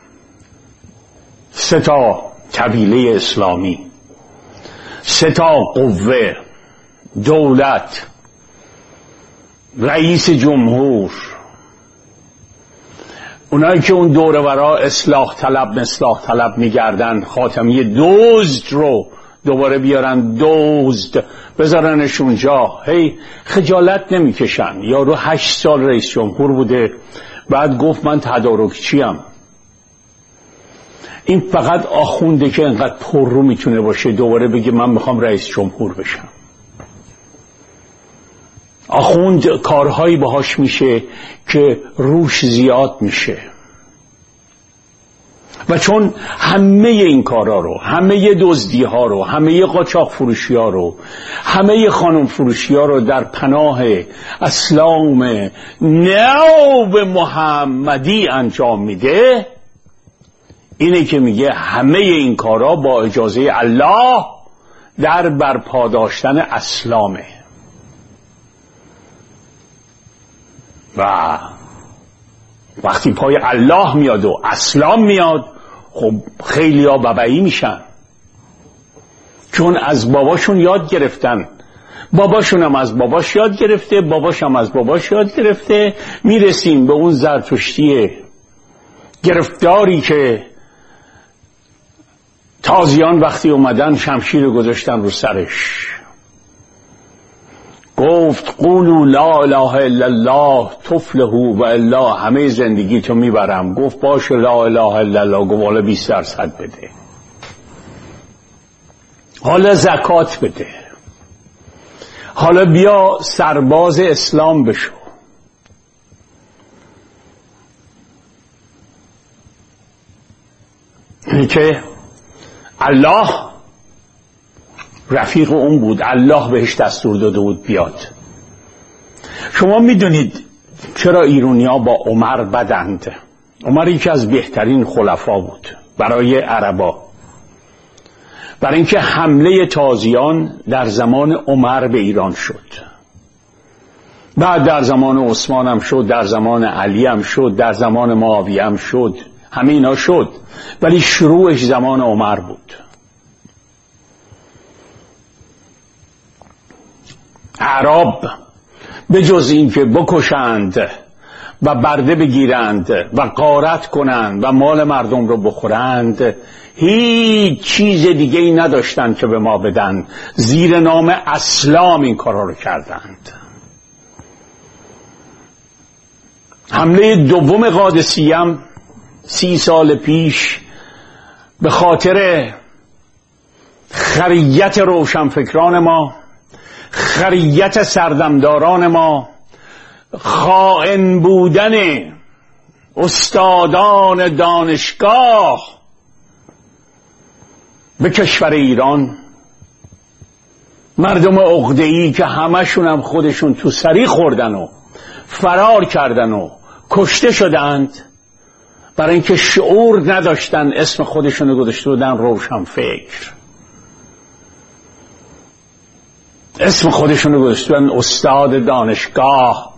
3 قبیله اسلامی، 3 قوه، دولت، رئیس جمهور، اونایی که اون دوره ورا اصلاح طلب میگردن، خاتمیه دزد رو دوباره بیارن، دزد بذارنش اونجا، هی خجالت نمیکشن. یارو 8 سال رئیس جمهور بوده، بعد گفت من تدارکچیم. این فقط آخونده که انقدر پر رو میتونه باشه دوباره بگه من میخوام رئیس جمهور بشم. آخوند کارهایی باهاش میشه که روش زیاد میشه، و چون همه این کارا رو، همه دزدی ها رو، همه قاچاق فروشی ها رو، همه خانم فروشی ها رو در پناه اسلام نو محمدی انجام میده، اینه که میگه همه این کارا با اجازه الله در برپا داشتن اسلامه. و وقتی پای الله میاد و اسلام میاد، خب خیلی ها ببعی میشن، چون از باباشون یاد گرفتن، باباشون هم از باباش یاد گرفته، باباش هم از باباش یاد گرفته. میرسیم به اون زرتشتی گرفتاری که تازیان وقتی اومدن شمشیر رو گذاشتن رو سرش، گفت قولوا لا اله الا الله تفلحوا و الا همه زندگی تو میبرم. گفت باشه لا اله الا الله. گفت حالا 20% بده، حالا زکات بده، حالا بیا سرباز اسلام بشو. اینی که الله رفیق اون بود، الله بهش دستور داده بود بیاد. شما میدونید چرا ایرانی‌ها با عمر بدند؟ عمر یکی از بهترین خلفا بود برای عربا، برای اینکه حمله تازیان در زمان عمر به ایران شد، بعد در زمان عثمان هم شد، در زمان علی هم شد، در زمان معاویه هم شد، همه اینا شد، ولی شروعش زمان عمر بود. عرب به جز این که بکشند و برده بگیرند و غارت کنند و مال مردم رو بخورند، هیچ چیز دیگه ای نداشتند که به ما بدن. زیر نام اسلام این کارا رو کردند. حمله دوم قادسیه 30 سال پیش به خاطر خریت روشنفکران ما، خریت سردمداران ما، خائن بودن استادان دانشگاه به کشور ایران، مردم عقده‌ای که همشون هم خودشون تو سری خوردن و فرار کردن و کشته شدند برای اینکه شعور نداشتن، اسم خودشون رو گذاشته بودن روشنفکر، اسم خودشون رو گذاشته بودن استاد دانشگاه،